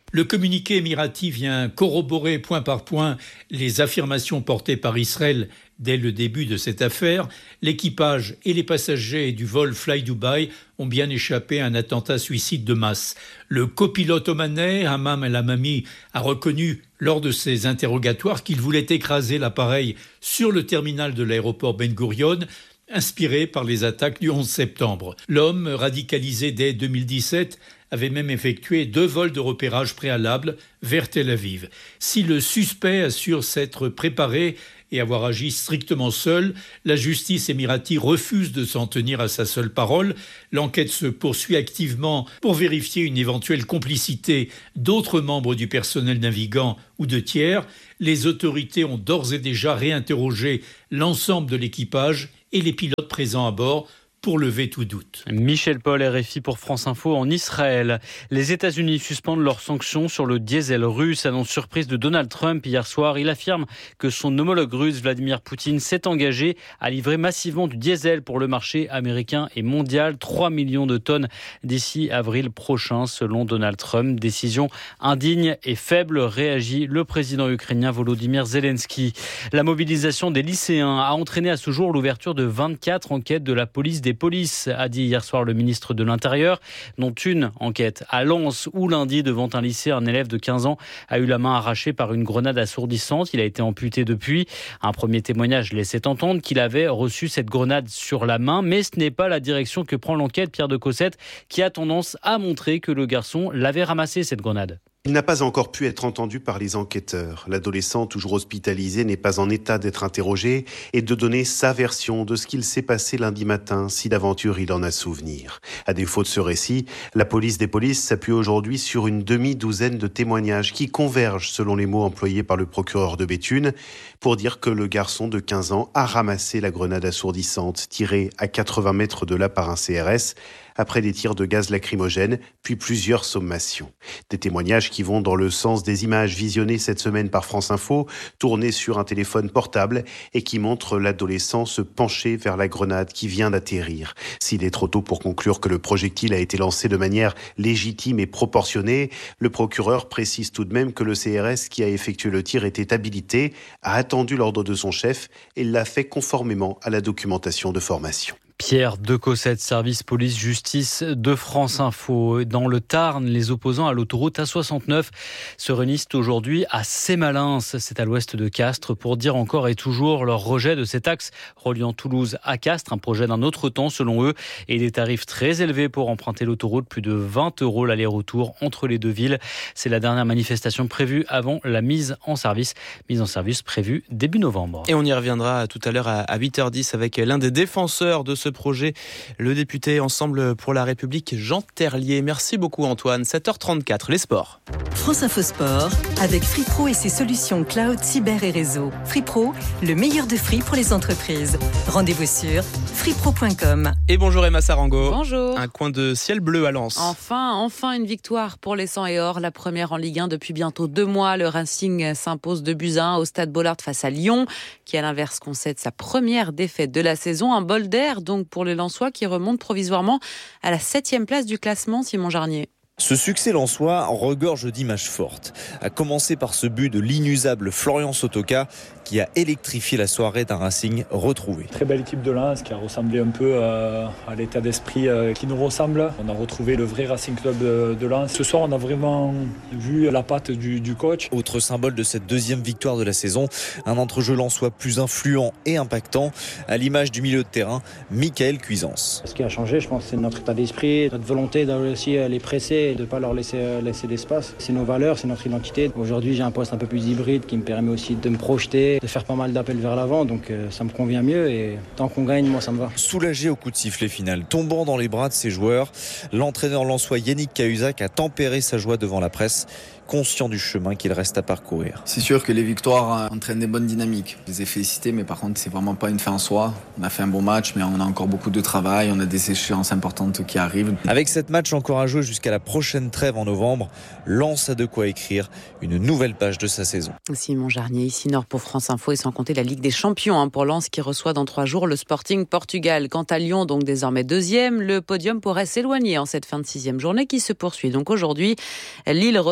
Le communiqué émirati vient corroborer point par point les affirmations portées par Israël dès le début de cette affaire. L'équipage et les passagers du vol Fly Dubai ont bien échappé à un attentat suicide de masse. Le copilote omanais, Hammam El Hamami, a reconnu lors de ses interrogatoires qu'il voulait écraser l'appareil sur le terminal de l'aéroport Ben Gurion, inspiré par les attaques du onze septembre. L'homme, radicalisé dès deux mille dix-sept, avait même effectué deux vols de repérage préalables vers Tel Aviv. Si le suspect assure s'être préparé et avoir agi strictement seul, la justice émirati refuse de s'en tenir à sa seule parole. L'enquête se poursuit activement pour vérifier une éventuelle complicité d'autres membres du personnel navigant ou de tiers. Les autorités ont d'ores et déjà réinterrogé l'ensemble de l'équipage et les pilotes présents à bord pour lever tout doute. Michel Paul, R F I pour France Info en Israël. Les États-Unis suspendent leurs sanctions sur le diesel russe. Annonce surprise de Donald Trump hier soir. Il affirme que son homologue russe Vladimir Poutine s'est engagé à livrer massivement du diesel pour le marché américain et mondial. trois millions de tonnes d'ici avril prochain, selon Donald Trump. Décision indigne et faible, réagit le président ukrainien Volodymyr Zelensky. La mobilisation des lycéens a entraîné à ce jour l'ouverture de vingt-quatre enquêtes de la police des polices, a dit hier soir le ministre de l'Intérieur, dont une enquête à Lens où lundi, devant un lycée, un élève de quinze ans a eu la main arrachée par une grenade assourdissante. Il a été amputé depuis. Un premier témoignage laissait entendre qu'il avait reçu cette grenade sur la main, mais ce n'est pas la direction que prend l'enquête, Pierre de Cossette, qui a tendance à montrer que le garçon l'avait ramassée, cette grenade. Il n'a pas encore pu être entendu par les enquêteurs. L'adolescent, toujours hospitalisé, n'est pas en état d'être interrogé et de donner sa version de ce qu'il s'est passé lundi matin, si d'aventure il en a souvenir. À défaut de ce récit, la police des polices s'appuie aujourd'hui sur une demi-douzaine de témoignages qui convergent, selon les mots employés par le procureur de Béthune, pour dire que le garçon de quinze ans a ramassé la grenade assourdissante tirée à quatre-vingts mètres de là par un C R S, après des tirs de gaz lacrymogène, puis plusieurs sommations. Des témoignages qui vont dans le sens des images visionnées cette semaine par France Info, tournées sur un téléphone portable et qui montrent l'adolescent se pencher vers la grenade qui vient d'atterrir. S'il est trop tôt pour conclure que le projectile a été lancé de manière légitime et proportionnée, le procureur précise tout de même que le C R S qui a effectué le tir était habilité, a attendu l'ordre de son chef et l'a fait conformément à la documentation de formation. Pierre de Cossette, service police-justice de France Info. Dans le Tarn, les opposants à l'autoroute A soixante-neuf se réunissent aujourd'hui à Sémalins, c'est à l'ouest de Castres, pour dire encore et toujours leur rejet de cet axe reliant Toulouse à Castres, un projet d'un autre temps selon eux, et des tarifs très élevés pour emprunter l'autoroute, plus de vingt euros l'aller-retour entre les deux villes. C'est la dernière manifestation prévue avant la mise en service, mise en service prévue début novembre. Et on y reviendra tout à l'heure à huit heures dix avec l'un des défenseurs de ce projet, le député Ensemble pour la République, Jean Terlier. Merci beaucoup Antoine. sept heures trente-quatre, les sports. France Info Sport, avec FreePro et ses solutions cloud, cyber et réseau. FreePro, le meilleur de Free pour les entreprises. Rendez-vous sur freepro point com. Et bonjour Emma Sarango. Bonjour. Un coin de ciel bleu à Lens. Enfin, enfin une victoire pour les cent et or, la première en Ligue un depuis bientôt deux mois. Le Racing s'impose deux buts à un au Stade Bollaert face à Lyon, qui à l'inverse concède sa première défaite de la saison. Un bol d'air donc pour les Lensois qui remontent provisoirement à la septième place du classement, Simon Jarnier. Ce succès lensois regorge d'images fortes, à commencer par ce but de l'inusable Florian Sotoka qui a électrifié la soirée d'un Racing retrouvé. Très belle équipe de Lens qui a ressemblé un peu à, à l'état d'esprit qui nous ressemble. On a retrouvé le vrai Racing Club de Lens. Ce soir, on a vraiment vu la patte du, du coach. Autre symbole de cette deuxième victoire de la saison, un entrejeu lensois plus influent et impactant, à l'image du milieu de terrain, Michael Cuisance. Ce qui a changé, je pense, c'est notre état d'esprit, notre volonté d'aller aussi les presser et de ne pas leur laisser, laisser d'espace. C'est nos valeurs, c'est notre identité. Aujourd'hui, j'ai un poste un peu plus hybride qui me permet aussi de me projeter, de faire pas mal d'appels vers l'avant, donc euh, ça me convient mieux et tant qu'on gagne, moi ça me va. Soulagé au coup de sifflet final, tombant dans les bras de ses joueurs, l'entraîneur lensois Yannick Cahuzac a tempéré sa joie devant la presse, conscient du chemin qu'il reste à parcourir. C'est sûr que les victoires entraînent des bonnes dynamiques. Je les ai félicités, mais par contre, c'est vraiment pas une fin en soi. On a fait un bon match, mais on a encore beaucoup de travail. On a des échéances importantes qui arrivent. Avec sept matchs encore à jouer jusqu'à la prochaine trêve en novembre, Lens a de quoi écrire une nouvelle page de sa saison. Simon Jarnier, ici Nord pour France Info, et sans compter la Ligue des Champions hein, pour Lens qui reçoit dans trois jours le Sporting Portugal. Quant à Lyon, donc désormais deuxième, le podium pourrait s'éloigner en cette fin de sixième journée qui se poursuit. Donc aujourd'hui, Lille reçoit le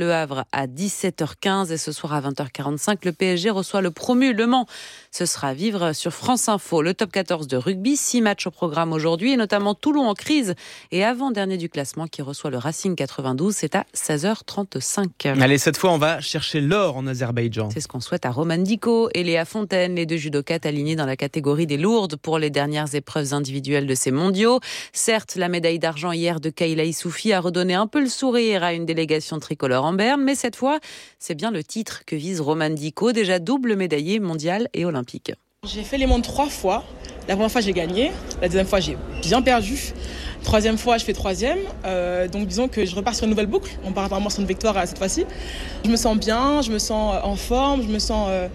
Le Havre à dix-sept heures quinze et ce soir à vingt heures quarante-cinq, le P S G reçoit le promu Le Mans. Ce sera à vivre sur France Info. Le top quatorze de rugby, six matchs au programme aujourd'hui et notamment Toulon en crise et avant-dernier du classement qui reçoit le Racing quatre-vingt-douze. C'est à seize heures trente-cinq. Allez, cette fois, on va chercher l'or en Azerbaïdjan. C'est ce qu'on souhaite à Roman Diko et Léa Fontaine, les deux judokates alignés dans la catégorie des lourdes pour les dernières épreuves individuelles de ces mondiaux. Certes, la médaille d'argent hier de Kayla Issoufi a redonné un peu le sourire à une délégation tricolore en berne, mais cette fois, c'est bien le titre que vise Roman Diko, déjà double médaillé mondial et olympique. J'ai fait les mondes trois fois. La première fois, j'ai gagné. La deuxième fois, j'ai bien perdu. Troisième fois, je fais troisième. Euh, donc, disons que je repars sur une nouvelle boucle. On part apparemment sur une victoire cette fois-ci. Je me sens bien, je me sens en forme, je me sens euh,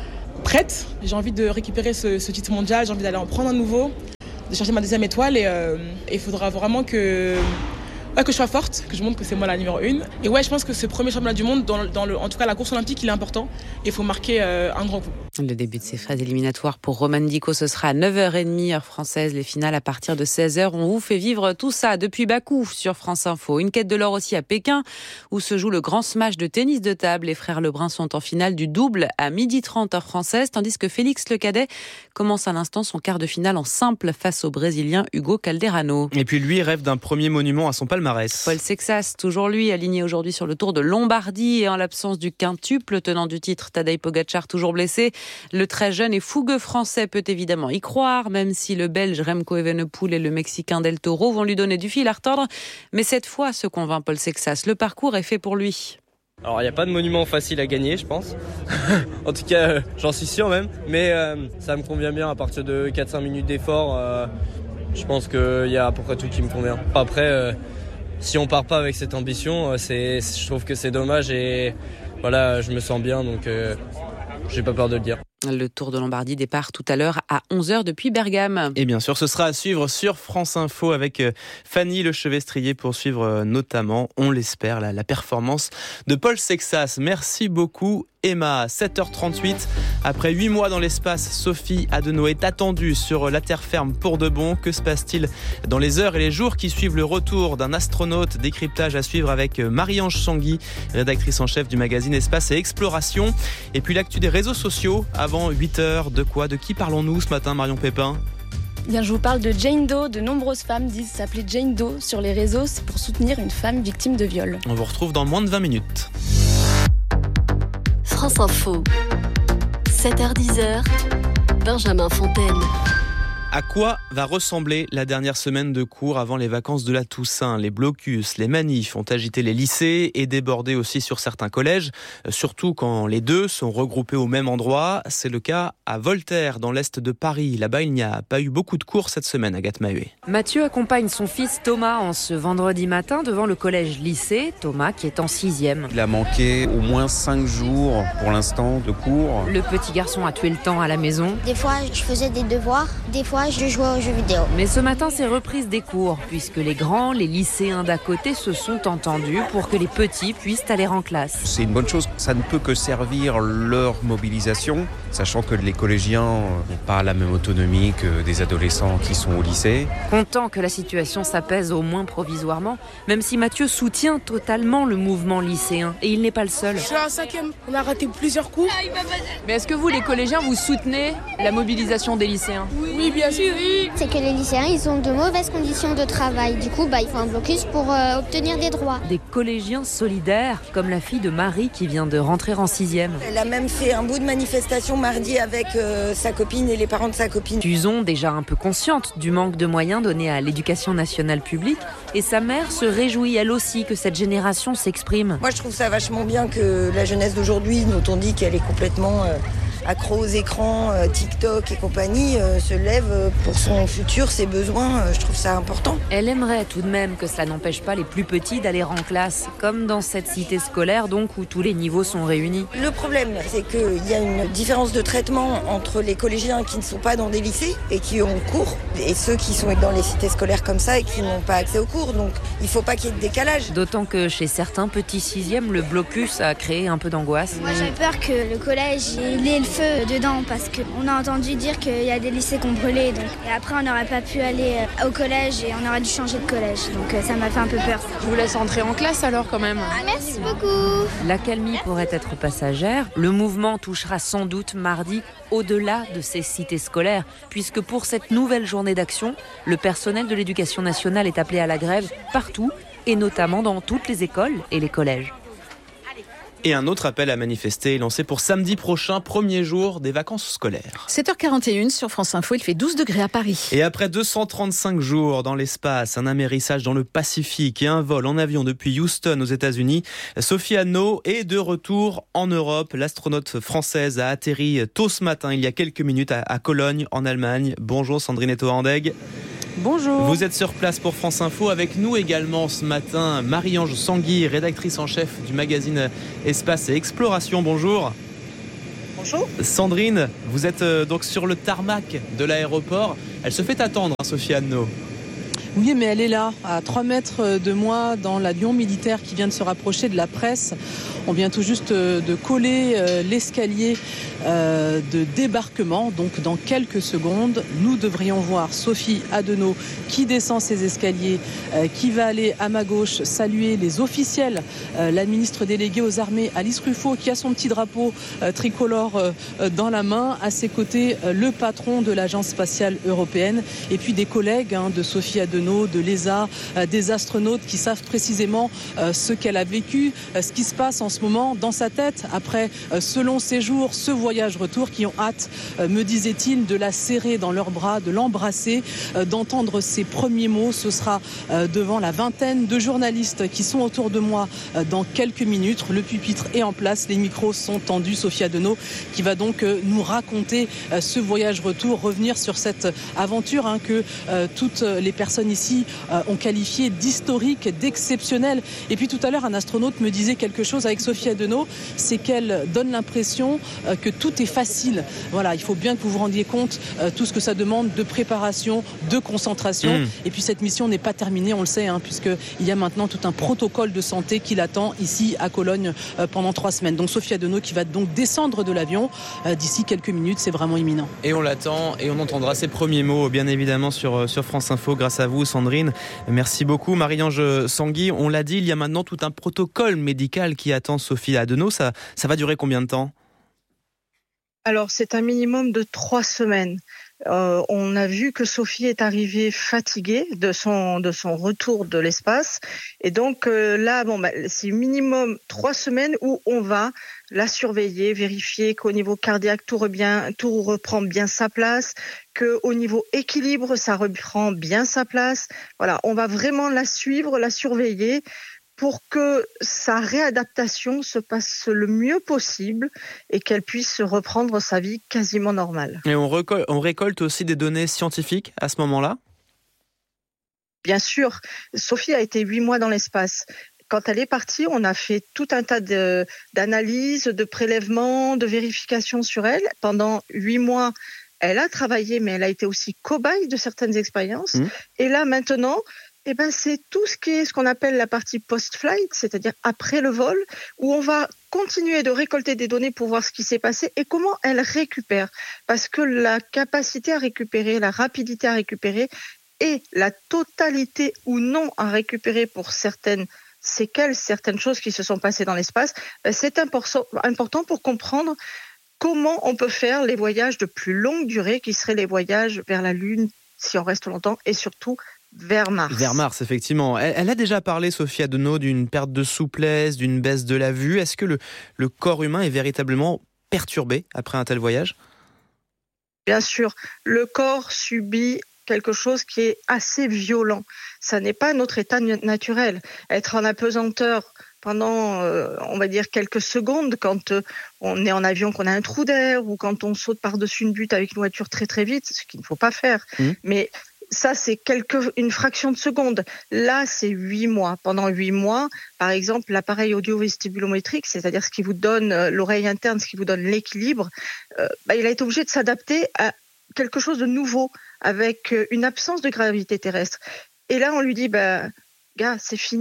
prête. J'ai envie de récupérer ce, ce titre mondial. J'ai envie d'aller en prendre un nouveau, de chercher ma deuxième étoile. Et euh, il faudra vraiment que... Ouais, que je sois forte, que je montre que c'est moi la numéro une. Et ouais, je pense que ce premier championnat du monde, dans, dans le, en tout cas la course olympique, il est important. Il faut marquer euh, un grand coup. Le début de ces phases éliminatoires pour Roman Diko, ce sera à neuf heures trente heure française. Les finales à partir de seize heures. On vous fait vivre tout ça depuis Bakou sur France Info. Une quête de l'or aussi à Pékin, où se joue le grand smash de tennis de table. Les frères Lebrun sont en finale du double à midi trente heure française, tandis que Félix Le Cadet commence à l'instant son quart de finale en simple face au Brésilien Hugo Calderano. Et puis lui rêve d'un premier monument à son palmarès. Paul Sexas, toujours lui, aligné aujourd'hui sur le Tour de Lombardie et en l'absence du quintuple tenant du titre Tadej Pogacar, toujours blessé. Le très jeune et fougueux français peut évidemment y croire, même si le Belge Remco Evenepoel et le Mexicain Del Toro vont lui donner du fil à retordre. Mais cette fois, se convainc Paul Sexas, le parcours est fait pour lui. Alors il n'y a pas de monument facile à gagner, je pense. En tout cas, euh, j'en suis sûr même. Mais euh, ça me convient bien à partir de quatre à cinq minutes d'effort. Euh, je pense qu'il y a à peu près tout qui me convient. Après... Euh, Si on part pas avec cette ambition, c'est, je trouve que c'est dommage et voilà, je me sens bien, donc euh, j'ai pas peur de le dire. Le Tour de Lombardie départ tout à l'heure à onze heures depuis Bergame. Et bien sûr, ce sera à suivre sur France Info avec Fanny Lechevestrier pour suivre notamment, on l'espère, la, la performance de Paul Sexas. Merci beaucoup Emma. sept heures trente-huit, après huit mois dans l'espace, Sophie Adenau est attendue sur la terre ferme pour de bon. Que se passe-t-il dans les heures et les jours qui suivent le retour d'un astronaute? Décryptage à suivre avec Marie-Ange Sangui, rédactrice en chef du magazine Espace et Exploration. Et puis l'actu des réseaux sociaux avant huit heures. De quoi, de qui parlons-nous ce matin, Marion Pépin? Bien, je vous parle de Jane Doe. De nombreuses femmes disent s'appeler Jane Doe sur les réseaux. C'est pour soutenir une femme victime de viol. On vous retrouve dans moins de vingt minutes. France Info, sept heures dix, Benjamin Fontaine. À quoi va ressembler la dernière semaine de cours avant les vacances de la Toussaint? Les blocus, les manifs ont agité les lycées et débordé aussi sur certains collèges, surtout quand les deux sont regroupés au même endroit. C'est le cas à Voltaire, dans l'est de Paris. Là-bas, il n'y a pas eu beaucoup de cours cette semaine, Agathe Maheuet. Mathieu accompagne son fils Thomas en ce vendredi matin devant le collège-lycée. Thomas qui est en sixième. Il a manqué au moins cinq jours pour l'instant de cours. Le petit garçon a tué le temps à la maison. Des fois, je faisais des devoirs. Des fois, je jouais aux jeux vidéo. Mais ce matin, c'est reprise des cours, puisque les grands, les lycéens d'à côté se sont entendus pour que les petits puissent aller en classe. C'est une bonne chose, ça ne peut que servir leur mobilisation, sachant que les collégiens n'ont pas la même autonomie que des adolescents qui sont au lycée. Content que la situation s'apaise au moins provisoirement, même si Mathieu soutient totalement le mouvement lycéen, et il n'est pas le seul. Je suis en cinquième, on a raté plusieurs cours. Mais est-ce que vous, les collégiens, vous soutenez la mobilisation des lycéens? Oui, bien sûr. C'est que les lycéens, ils ont de mauvaises conditions de travail. Du coup, bah, il faut un blocus pour euh, obtenir des droits. Des collégiens solidaires, comme la fille de Marie qui vient de rentrer en sixième. Elle a même fait un bout de manifestation mardi avec euh, sa copine et les parents de sa copine. Suzon, déjà un peu consciente du manque de moyens donnés à l'éducation nationale publique, et sa mère se réjouit elle aussi que cette génération s'exprime. Moi, je trouve ça vachement bien que la jeunesse d'aujourd'hui, dont on dit qu'elle est complètement... Euh, accro aux écrans, euh, TikTok et compagnie, euh, se lève euh, pour son futur, ses besoins. Euh, je trouve ça important. Elle aimerait tout de même que cela n'empêche pas les plus petits d'aller en classe, comme dans cette cité scolaire donc où tous les niveaux sont réunis. Le problème, c'est qu'il y a une différence de traitement entre les collégiens qui ne sont pas dans des lycées et qui ont cours, et ceux qui sont dans les cités scolaires comme ça et qui n'ont pas accès aux cours. Donc il ne faut pas qu'il y ait de décalage. D'autant que chez certains petits sixièmes, le blocus a créé un peu d'angoisse. Moi j'ai peur que le collège ait le feu dedans parce qu'on a entendu dire qu'il y a des lycées qui ont brûlé. Donc. Et après, on n'aurait pas pu aller au collège et on aurait dû changer de collège. Donc ça m'a fait un peu peur. Je vous laisse entrer en classe alors quand même. Ah, merci beaucoup. L'accalmie pourrait être passagère. Le mouvement touchera sans doute mardi au-delà de ces cités scolaires, puisque pour cette nouvelle journée d'action, le personnel de l'éducation nationale est appelé à la grève partout, et notamment dans toutes les écoles et les collèges. Et un autre appel à manifester est lancé pour samedi prochain, premier jour des vacances scolaires. sept heures quarante et une sur France Info, il fait douze degrés à Paris. Et après deux cent trente-cinq jours dans l'espace, un amérissage dans le Pacifique et un vol en avion depuis Houston aux États-Unis, Sophie Anneau est de retour en Europe. L'astronaute française a atterri tôt ce matin, il y a quelques minutes, à Cologne, en Allemagne. Bonjour Sandrine Etto-Handeg. Bonjour. Vous êtes sur place pour France Info. Avec nous également ce matin, Marie-Ange Sangui, rédactrice en chef du magazine Espace et Exploration. Bonjour. Bonjour. Sandrine, vous êtes donc sur le tarmac de l'aéroport. Elle se fait attendre, hein, Sophie Anneau. Oui, mais elle est là, à trois mètres de moi, dans l'avion militaire qui vient de se rapprocher de la presse. On vient tout juste de coller l'escalier de débarquement. Donc, dans quelques secondes, nous devrions voir Sophie Anneau qui descend ses escaliers, qui va aller à ma gauche saluer les officiels. La ministre déléguée aux armées, Alice Ruffo, qui a son petit drapeau tricolore dans la main. À ses côtés, le patron de l'Agence spatiale européenne. Et puis des collègues hein, de Sophie Anneau, de l'E S A, des astronautes qui savent précisément ce qu'elle a vécu, ce qui se passe en ce moment dans sa tête après ce long séjour, ce voyage-retour, qui ont hâte, me disait-il, de la serrer dans leurs bras, de l'embrasser, d'entendre ses premiers mots. Ce sera devant la vingtaine de journalistes qui sont autour de moi dans quelques minutes. Le pupitre est en place, les micros sont tendus. Sophie Anneau qui va donc nous raconter ce voyage-retour, revenir sur cette aventure hein, que toutes les personnes ici euh, ont qualifié d'historique, d'exceptionnel. Et puis tout à l'heure, un astronaute me disait quelque chose avec Sophie Anneau, c'est qu'elle donne l'impression euh, que tout est facile. Voilà, il faut bien que vous vous rendiez compte euh, tout ce que ça demande de préparation, de concentration. Mmh. Et puis cette mission n'est pas terminée, on le sait, hein, puisqu'il y a maintenant tout un protocole de santé qui l'attend ici à Cologne euh, pendant trois semaines. Donc Sophie Anneau qui va donc descendre de l'avion euh, d'ici quelques minutes, c'est vraiment imminent. Et on l'attend et on entendra ses premiers mots, bien évidemment, sur, sur France Info, grâce à vous, Sandrine. Merci beaucoup. Marie-Ange Sangui, on l'a dit, il y a maintenant tout un protocole médical qui attend Sophie Anneau. Ça, ça va durer combien de temps ? Alors, c'est un minimum de trois semaines. Euh, on a vu que Sophie est arrivée fatiguée de son de son retour de l'espace, et donc euh, là, bon, bah, c'est minimum trois semaines où on va la surveiller, vérifier qu'au niveau cardiaque tout reprend, tout reprend bien sa place, que au niveau équilibre ça reprend bien sa place. Voilà, on va vraiment la suivre, la surveiller, pour que sa réadaptation se passe le mieux possible et qu'elle puisse reprendre sa vie quasiment normale. Et on récolte, on récolte aussi des données scientifiques à ce moment-là ? Bien sûr. Sophie a été huit mois dans l'espace. Quand elle est partie, on a fait tout un tas de, d'analyses, de prélèvements, de vérifications sur elle. Pendant huit mois, elle a travaillé, mais elle a été aussi cobaye de certaines expériences. Mmh. Et là, maintenant... Eh ben, c'est tout ce qui est ce qu'on appelle la partie post-flight, c'est-à-dire après le vol, où on va continuer de récolter des données pour voir ce qui s'est passé et comment elle récupère. Parce que la capacité à récupérer, la rapidité à récupérer et la totalité ou non à récupérer pour certaines séquelles, certaines choses qui se sont passées dans l'espace, ben c'est important pour comprendre comment on peut faire les voyages de plus longue durée, qui seraient les voyages vers la Lune, si on reste longtemps, et surtout vers Mars. Vers Mars, effectivement. Elle, elle a déjà parlé, Sophie Anneau, d'une perte de souplesse, d'une baisse de la vue. Est-ce que le, le corps humain est véritablement perturbé après un tel voyage ? Bien sûr, le corps subit quelque chose qui est assez violent. Ça n'est pas notre état naturel. Être en apesanteur pendant, euh, on va dire, quelques secondes, quand euh, on est en avion, qu'on a un trou d'air, ou quand on saute par-dessus une butte avec une voiture très très vite, ce qu'il ne faut pas faire. Mmh. Mais ça, c'est quelque, une fraction de seconde. Là, c'est huit mois. Pendant huit mois, par exemple, l'appareil audio-vestibulométrique, c'est-à-dire ce qui vous donne euh, l'oreille interne, ce qui vous donne l'équilibre, euh, bah, il a été obligé de s'adapter à quelque chose de nouveau, avec une absence de gravité terrestre. Et là, on lui dit, bah, gars, c'est fini.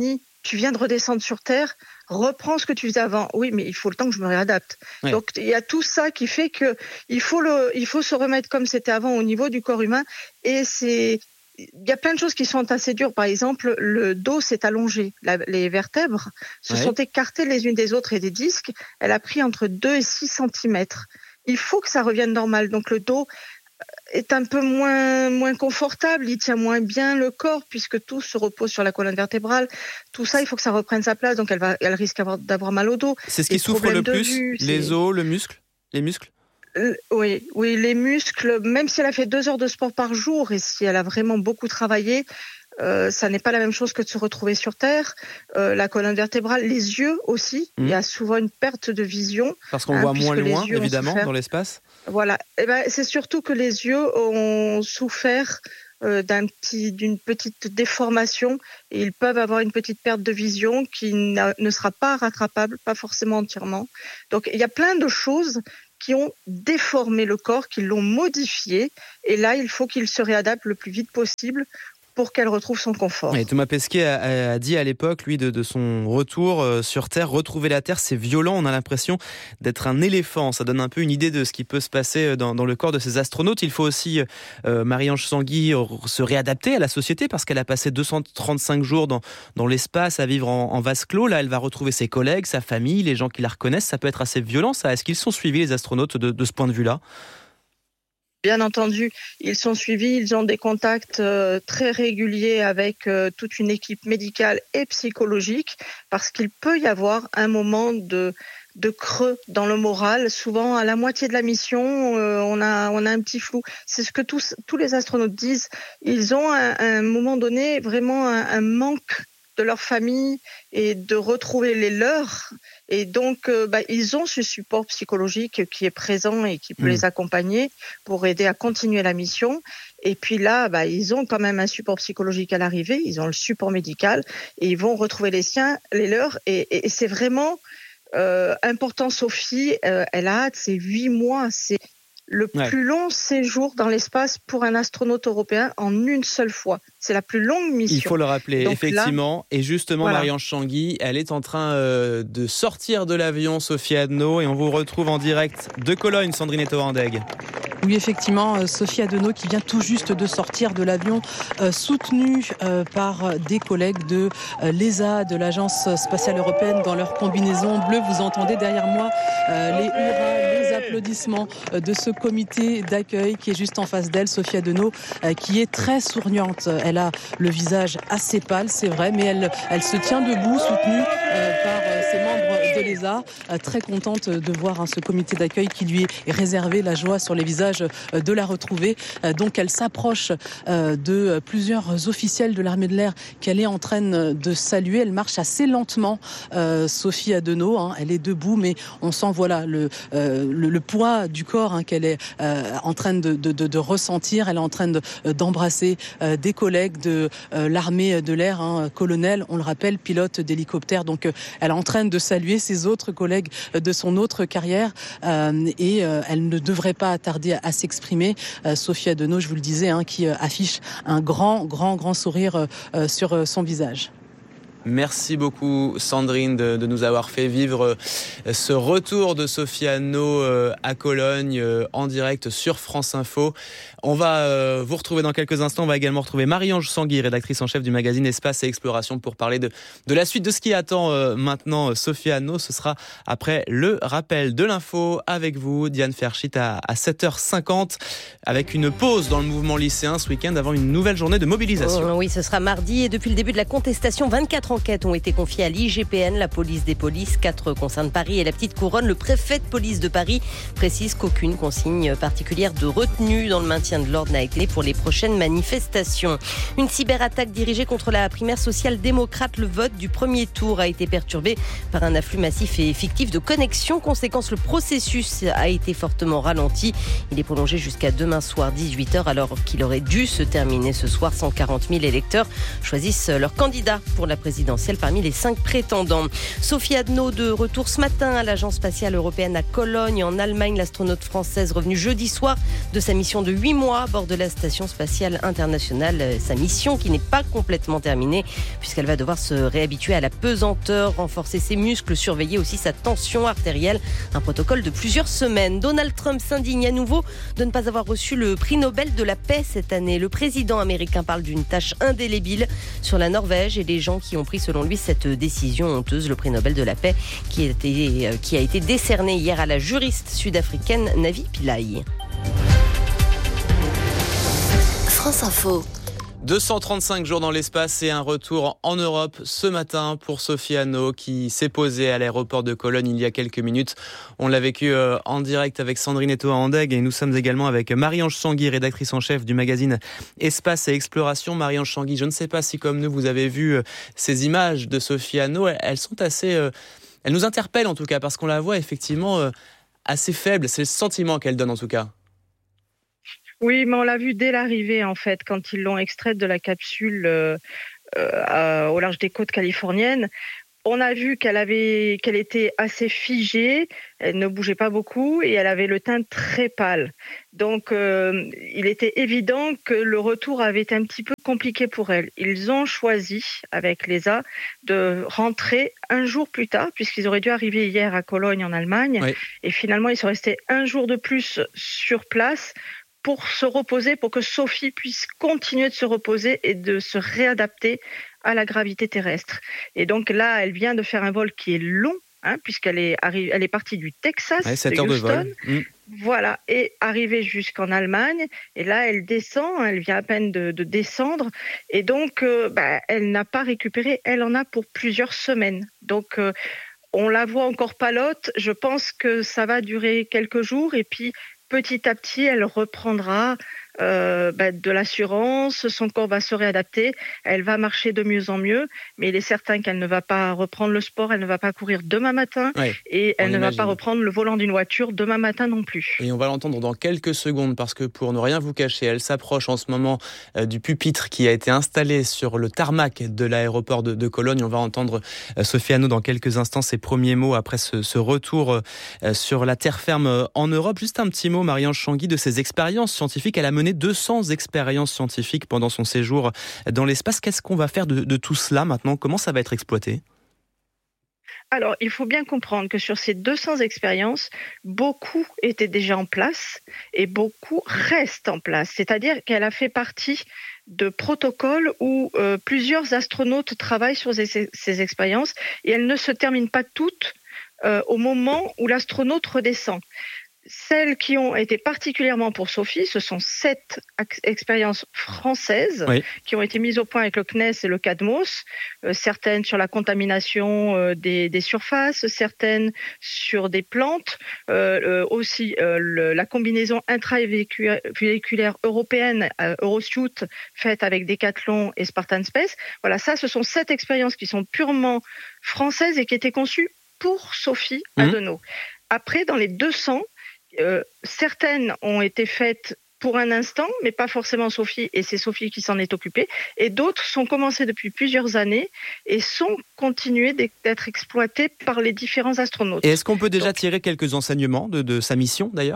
tu viens de redescendre sur Terre, reprends ce que tu faisais avant. Oui, mais il faut le temps que je me réadapte. Ouais. Donc, il y a tout ça qui fait que il faut le, il faut se remettre comme c'était avant au niveau du corps humain. Et c'est, il y a plein de choses qui sont assez dures. Par exemple, le dos s'est allongé. La, les vertèbres se ouais. sont écartées les unes des autres et des disques. Elle a pris entre deux et six centimètres. Il faut que ça revienne normal. Donc, le dos est un peu moins, moins confortable, il tient moins bien le corps puisque tout se repose sur la colonne vertébrale. Tout ça, il faut que ça reprenne sa place, donc elle, va, elle risque d'avoir, d'avoir mal au dos. C'est ce qui souffre le plus, vue, les os, le muscle, les muscles euh, oui, oui, les muscles, même si elle a fait deux heures de sport par jour et si elle a vraiment beaucoup travaillé, Euh, ça n'est pas la même chose que de se retrouver sur Terre. Euh, la colonne vertébrale, les yeux aussi. Mmh. Il y a souvent une perte de vision. Parce qu'on hein, voit moins loin, évidemment, dans l'espace. Voilà. Et ben, c'est surtout que les yeux ont souffert euh, d'un petit, d'une petite déformation et ils peuvent avoir une petite perte de vision qui ne sera pas rattrapable, pas forcément entièrement. Donc, il y a plein de choses qui ont déformé le corps, qui l'ont modifié. Et là, il faut qu'il se réadapte le plus vite possible pour qu'elle retrouve son confort. Et Thomas Pesquet a, a dit à l'époque, lui, de, de son retour euh, sur Terre, retrouver la Terre, c'est violent, on a l'impression d'être un éléphant. Ça donne un peu une idée de ce qui peut se passer dans, dans le corps de ces astronautes. Il faut aussi, euh, Marie-Ange Sanguy, se réadapter à la société parce qu'elle a passé deux cent trente-cinq jours dans, dans l'espace à vivre en, en vase clos. Là, elle va retrouver ses collègues, sa famille, les gens qui la reconnaissent. Ça peut être assez violent, ça. Est-ce qu'ils sont suivis, les astronautes, de, de ce point de vue-là ? Bien entendu, ils sont suivis, ils ont des contacts euh, très réguliers avec euh, toute une équipe médicale et psychologique parce qu'il peut y avoir un moment de, de creux dans le moral. Souvent, à la moitié de la mission, euh, on a, on a un petit flou. C'est ce que tous, tous les astronautes disent. Ils ont à un, un moment donné vraiment un, un manque de leur famille et de retrouver les leurs. Et donc, euh, bah, ils ont ce support psychologique qui est présent et qui peut mmh. les accompagner pour aider à continuer la mission. Et puis là, bah, ils ont quand même un support psychologique à l'arrivée, ils ont le support médical et ils vont retrouver les siens, les leurs. Et, et, et c'est vraiment euh, important. Sophie, euh, elle a hâte, c'est huit mois, c'est le ouais. plus long séjour dans l'espace pour un astronaute européen en une seule fois. C'est la plus longue mission. Il faut le rappeler, donc effectivement. Là, et justement, voilà. Marie-Ange Sanguy, elle est en train euh, de sortir de l'avion, Sophie Adno, et on vous retrouve en direct de Cologne, Sandrine Etoandeg. Oui, effectivement, Sophie Adeno qui vient tout juste de sortir de l'avion, euh, soutenue euh, par des collègues de euh, l'E S A, de l'Agence spatiale européenne, dans leur combinaison bleue. Vous entendez derrière moi euh, les hurrahs, les applaudissements euh, de ce comité d'accueil qui est juste en face d'elle, Sophie Adeno, euh, qui est très souriante. Elle a le visage assez pâle, c'est vrai, mais elle, elle se tient debout, soutenue euh, par euh, ses membres de l'E S A, euh, très contente de voir hein, ce comité d'accueil qui lui est réservé, la joie sur les visages de la retrouver. Donc elle s'approche de plusieurs officiels de l'armée de l'air qu'elle est en train de saluer. Elle marche assez lentement, euh, Sophie Adeno, hein. Elle est debout, mais on sent voilà le, euh, le, le poids du corps hein, qu'elle est euh, en train de, de, de, de ressentir. Elle est en train de, d'embrasser euh, des collègues de euh, l'armée de l'air, hein, colonel, on le rappelle, pilote d'hélicoptère. Donc euh, elle est en train de saluer ses autres collègues de son autre carrière euh, et euh, elle ne devrait pas tarder à à s'exprimer. Euh, Sophie Adeno, je vous le disais, hein, qui euh, affiche un grand, grand, grand sourire euh, sur euh, son visage. Merci beaucoup Sandrine de, de nous avoir fait vivre ce retour de Sophie Adno à Cologne en direct sur France Info. On va vous retrouver dans quelques instants. On va également retrouver Marie-Ange Sanguy, rédactrice en chef du magazine Espace et Exploration, pour parler de, de la suite de ce qui attend maintenant Sophie Adno. Ce sera après le rappel de l'info avec vous, Diane Ferchit, à, à sept heures cinquante, avec une pause dans le mouvement lycéen ce week-end avant une nouvelle journée de mobilisation. Oh, oui, ce sera mardi et depuis le début de la contestation, vingt-quatre enquêtes ont été confiées à l'I G P N, la police des polices. Quatre concernent Paris et la Petite Couronne. Le préfet de police de Paris précise qu'aucune consigne particulière de retenue dans le maintien de l'ordre n'a été pour les prochaines manifestations. Une cyberattaque dirigée contre la primaire social-démocrate. Le vote du premier tour a été perturbé par un afflux massif et fictif de connexions. Conséquence, le processus a été fortement ralenti. Il est prolongé jusqu'à demain soir dix-huit heures alors qu'il aurait dû se terminer ce soir. cent quarante mille électeurs choisissent leur candidat pour la présidentielle parmi les cinq prétendants. Sophie Adno de retour ce matin à l'Agence spatiale européenne à Cologne en Allemagne. L'astronaute française revenue jeudi soir de sa mission de huit mois à bord de la Station spatiale internationale. Sa mission qui n'est pas complètement terminée puisqu'elle va devoir se réhabituer à la pesanteur, renforcer ses muscles, surveiller aussi sa tension artérielle. Un protocole de plusieurs semaines. Donald Trump s'indigne à nouveau de ne pas avoir reçu le prix Nobel de la paix cette année. Le président américain parle d'une tâche indélébile sur la Norvège et les gens qui ont pris selon lui cette décision honteuse. Le prix Nobel de la paix qui a été, qui a été décerné hier à la juriste sud-africaine Navi Pillay. France Info. deux cent trente-cinq jours dans l'espace et un retour en Europe ce matin pour Sophie Anno qui s'est posée à l'aéroport de Cologne il y a quelques minutes. On l'a vécu en direct avec Sandrine Eto-Andeg et nous sommes également avec Marie-Ange Changuy, rédactrice en chef du magazine Espace et Exploration. Marie-Ange Changuy, je ne sais pas si comme nous vous avez vu ces images de Sophie Anno, elles sont assez... Elles nous interpellent en tout cas parce qu'on la voit effectivement assez faible. C'est le sentiment qu'elle donne en tout cas. Oui, mais on l'a vu dès l'arrivée, en fait, quand ils l'ont extraite de la capsule euh, euh, au large des côtes californiennes. On a vu qu'elle avait, qu'elle était assez figée, elle ne bougeait pas beaucoup et elle avait le teint très pâle. Donc, euh, il était évident que le retour avait été un petit peu compliqué pour elle. Ils ont choisi, avec l'E S A, de rentrer un jour plus tard, puisqu'ils auraient dû arriver hier à Cologne, en Allemagne. Oui. Et finalement, ils sont restés un jour de plus sur place pour se reposer, pour que Sophie puisse continuer de se reposer et de se réadapter à la gravité terrestre. Et donc là, elle vient de faire un vol qui est long, hein, puisqu'elle est, arri- elle est partie du Texas, ouais, sept heures de vol. Mmh. Voilà, et arrivée jusqu'en Allemagne. Et là, elle descend, elle vient à peine de, de descendre. Et donc, euh, bah, elle n'a pas récupéré, elle en a pour plusieurs semaines. Donc, euh, on la voit encore palote. Je pense que ça va durer quelques jours et puis petit à petit, elle reprendra euh, bah, de l'assurance, son corps va se réadapter, elle va marcher de mieux en mieux, mais il est certain qu'elle ne va pas reprendre le sport, elle ne va pas courir demain matin, ouais, et elle ne imagine. va pas reprendre le volant d'une voiture demain matin non plus. Et on va l'entendre dans quelques secondes, parce que pour ne rien vous cacher, elle s'approche en ce moment euh, du pupitre qui a été installé sur le tarmac de l'aéroport de, de Cologne. On va entendre euh, Sophie Anno dans quelques instants, ses premiers mots après ce, ce retour euh, sur la terre ferme euh, en Europe. Juste un petit mot, Marie-Ange Changuy, de ses expériences scientifiques. Elle a mené deux cents expériences scientifiques pendant son séjour dans l'espace. Qu'est-ce qu'on va faire de, de tout cela maintenant ? Comment ça va être exploité ? Alors, il faut bien comprendre que sur ces deux cents expériences, beaucoup étaient déjà en place et beaucoup restent en place. C'est-à-dire qu'elle a fait partie de protocoles où euh, plusieurs astronautes travaillent sur ces, ces expériences et elles ne se terminent pas toutes euh, au moment où l'astronaute redescend. Celles qui ont été particulièrement pour Sophie, ce sont sept ex- expériences françaises oui. qui ont été mises au point avec le C N E S et le CADMOS, euh, certaines sur la contamination euh, des, des surfaces, certaines sur des plantes, euh, euh, aussi euh, le, la combinaison intravéhiculaire européenne euh, Eurosuit faite avec Decathlon et Spartan Space. Voilà, ça, ce sont sept expériences qui sont purement françaises et qui étaient conçues pour Sophie mmh. Adenau. Après, dans les deux cents, Euh, certaines ont été faites pour un instant, mais pas forcément Sophie, et c'est Sophie qui s'en est occupée, et d'autres sont commencées depuis plusieurs années et sont continuées d'être exploitées par les différents astronautes. Et est-ce qu'on peut déjà Donc, tirer quelques enseignements de, de sa mission d'ailleurs ?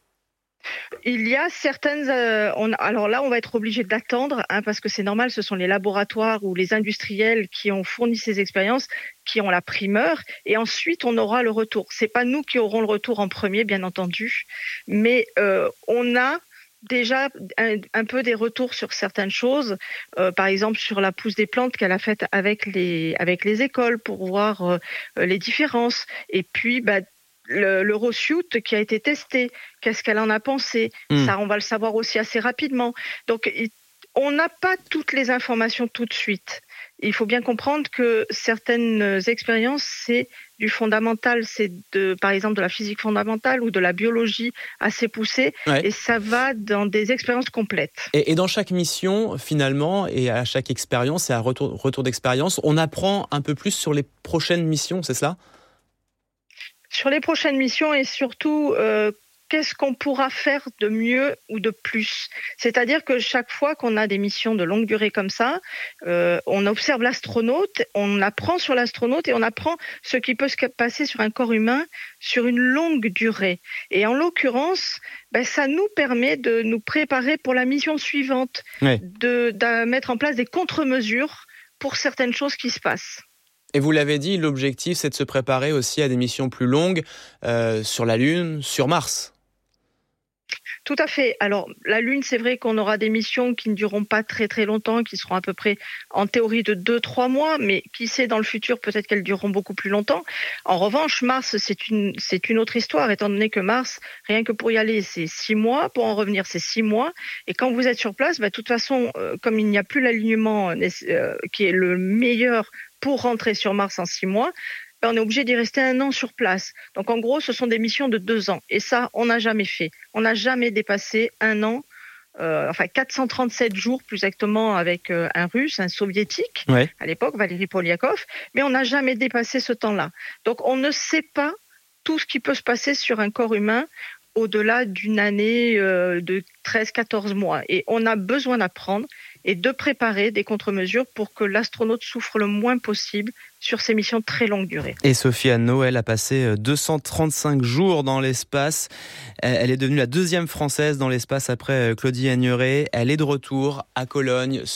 Il y a certaines... Euh, on, alors là, on va être obligé d'attendre, hein, parce que c'est normal, ce sont les laboratoires ou les industriels qui ont fourni ces expériences, qui ont la primeur, et ensuite on aura le retour. C'est pas nous qui aurons le retour en premier, bien entendu, mais euh, on a déjà un, un peu des retours sur certaines choses, euh, par exemple sur la pousse des plantes qu'elle a faite avec les, avec les écoles pour voir euh, les différences, et puis... Bah, Le, l'Eurosuit qui a été testé, qu'est-ce qu'elle en a pensé ? mmh. Ça, on va le savoir aussi assez rapidement. Donc, on n'a pas toutes les informations tout de suite. Il faut bien comprendre que certaines expériences, c'est du fondamental, c'est de, par exemple de la physique fondamentale ou de la biologie assez poussée, ouais. et ça va dans des expériences complètes. Et, et dans chaque mission, finalement, et à chaque expérience, et à retour, retour d'expérience, on apprend un peu plus sur les prochaines missions, c'est cela ? Sur les prochaines missions et surtout, euh, qu'est-ce qu'on pourra faire de mieux ou de plus. C'est-à-dire que chaque fois qu'on a des missions de longue durée comme ça, euh, on observe l'astronaute, on apprend sur l'astronaute et on apprend ce qui peut se passer sur un corps humain sur une longue durée. Et en l'occurrence, ben, ça nous permet de nous préparer pour la mission suivante, ouais. de, de mettre en place des contre-mesures pour certaines choses qui se passent. Et vous l'avez dit, l'objectif, c'est de se préparer aussi à des missions plus longues euh, sur la Lune, sur Mars. Tout à fait. Alors, la Lune, c'est vrai qu'on aura des missions qui ne dureront pas très très longtemps, qui seront à peu près en théorie de deux à trois mois, mais qui sait, dans le futur, peut-être qu'elles dureront beaucoup plus longtemps. En revanche, Mars, c'est une, c'est une autre histoire, étant donné que Mars, rien que pour y aller, c'est six mois, pour en revenir, c'est six mois. Et quand vous êtes sur place, bah, de toute façon, euh, comme il n'y a plus l'alignement euh, qui est le meilleur pour rentrer sur Mars en six mois, on est obligé d'y rester un an sur place. Donc en gros, ce sont des missions de deux ans. Et ça, on n'a jamais fait. On n'a jamais dépassé un an, euh, enfin quatre cent trente-sept jours plus exactement avec euh, un Russe, un Soviétique, ouais. à l'époque, Valéry Polyakov, mais on n'a jamais dépassé ce temps-là. Donc on ne sait pas tout ce qui peut se passer sur un corps humain au-delà d'une année euh, de treize à quatorze mois. Et on a besoin d'apprendre et de préparer des contre-mesures pour que l'astronaute souffre le moins possible sur ces missions très longue durée. Et Sophie Anneau, elle a passé deux cent trente-cinq jours dans l'espace. Elle est devenue la deuxième Française dans l'espace après Claudie Agneray. Elle est de retour à Cologne.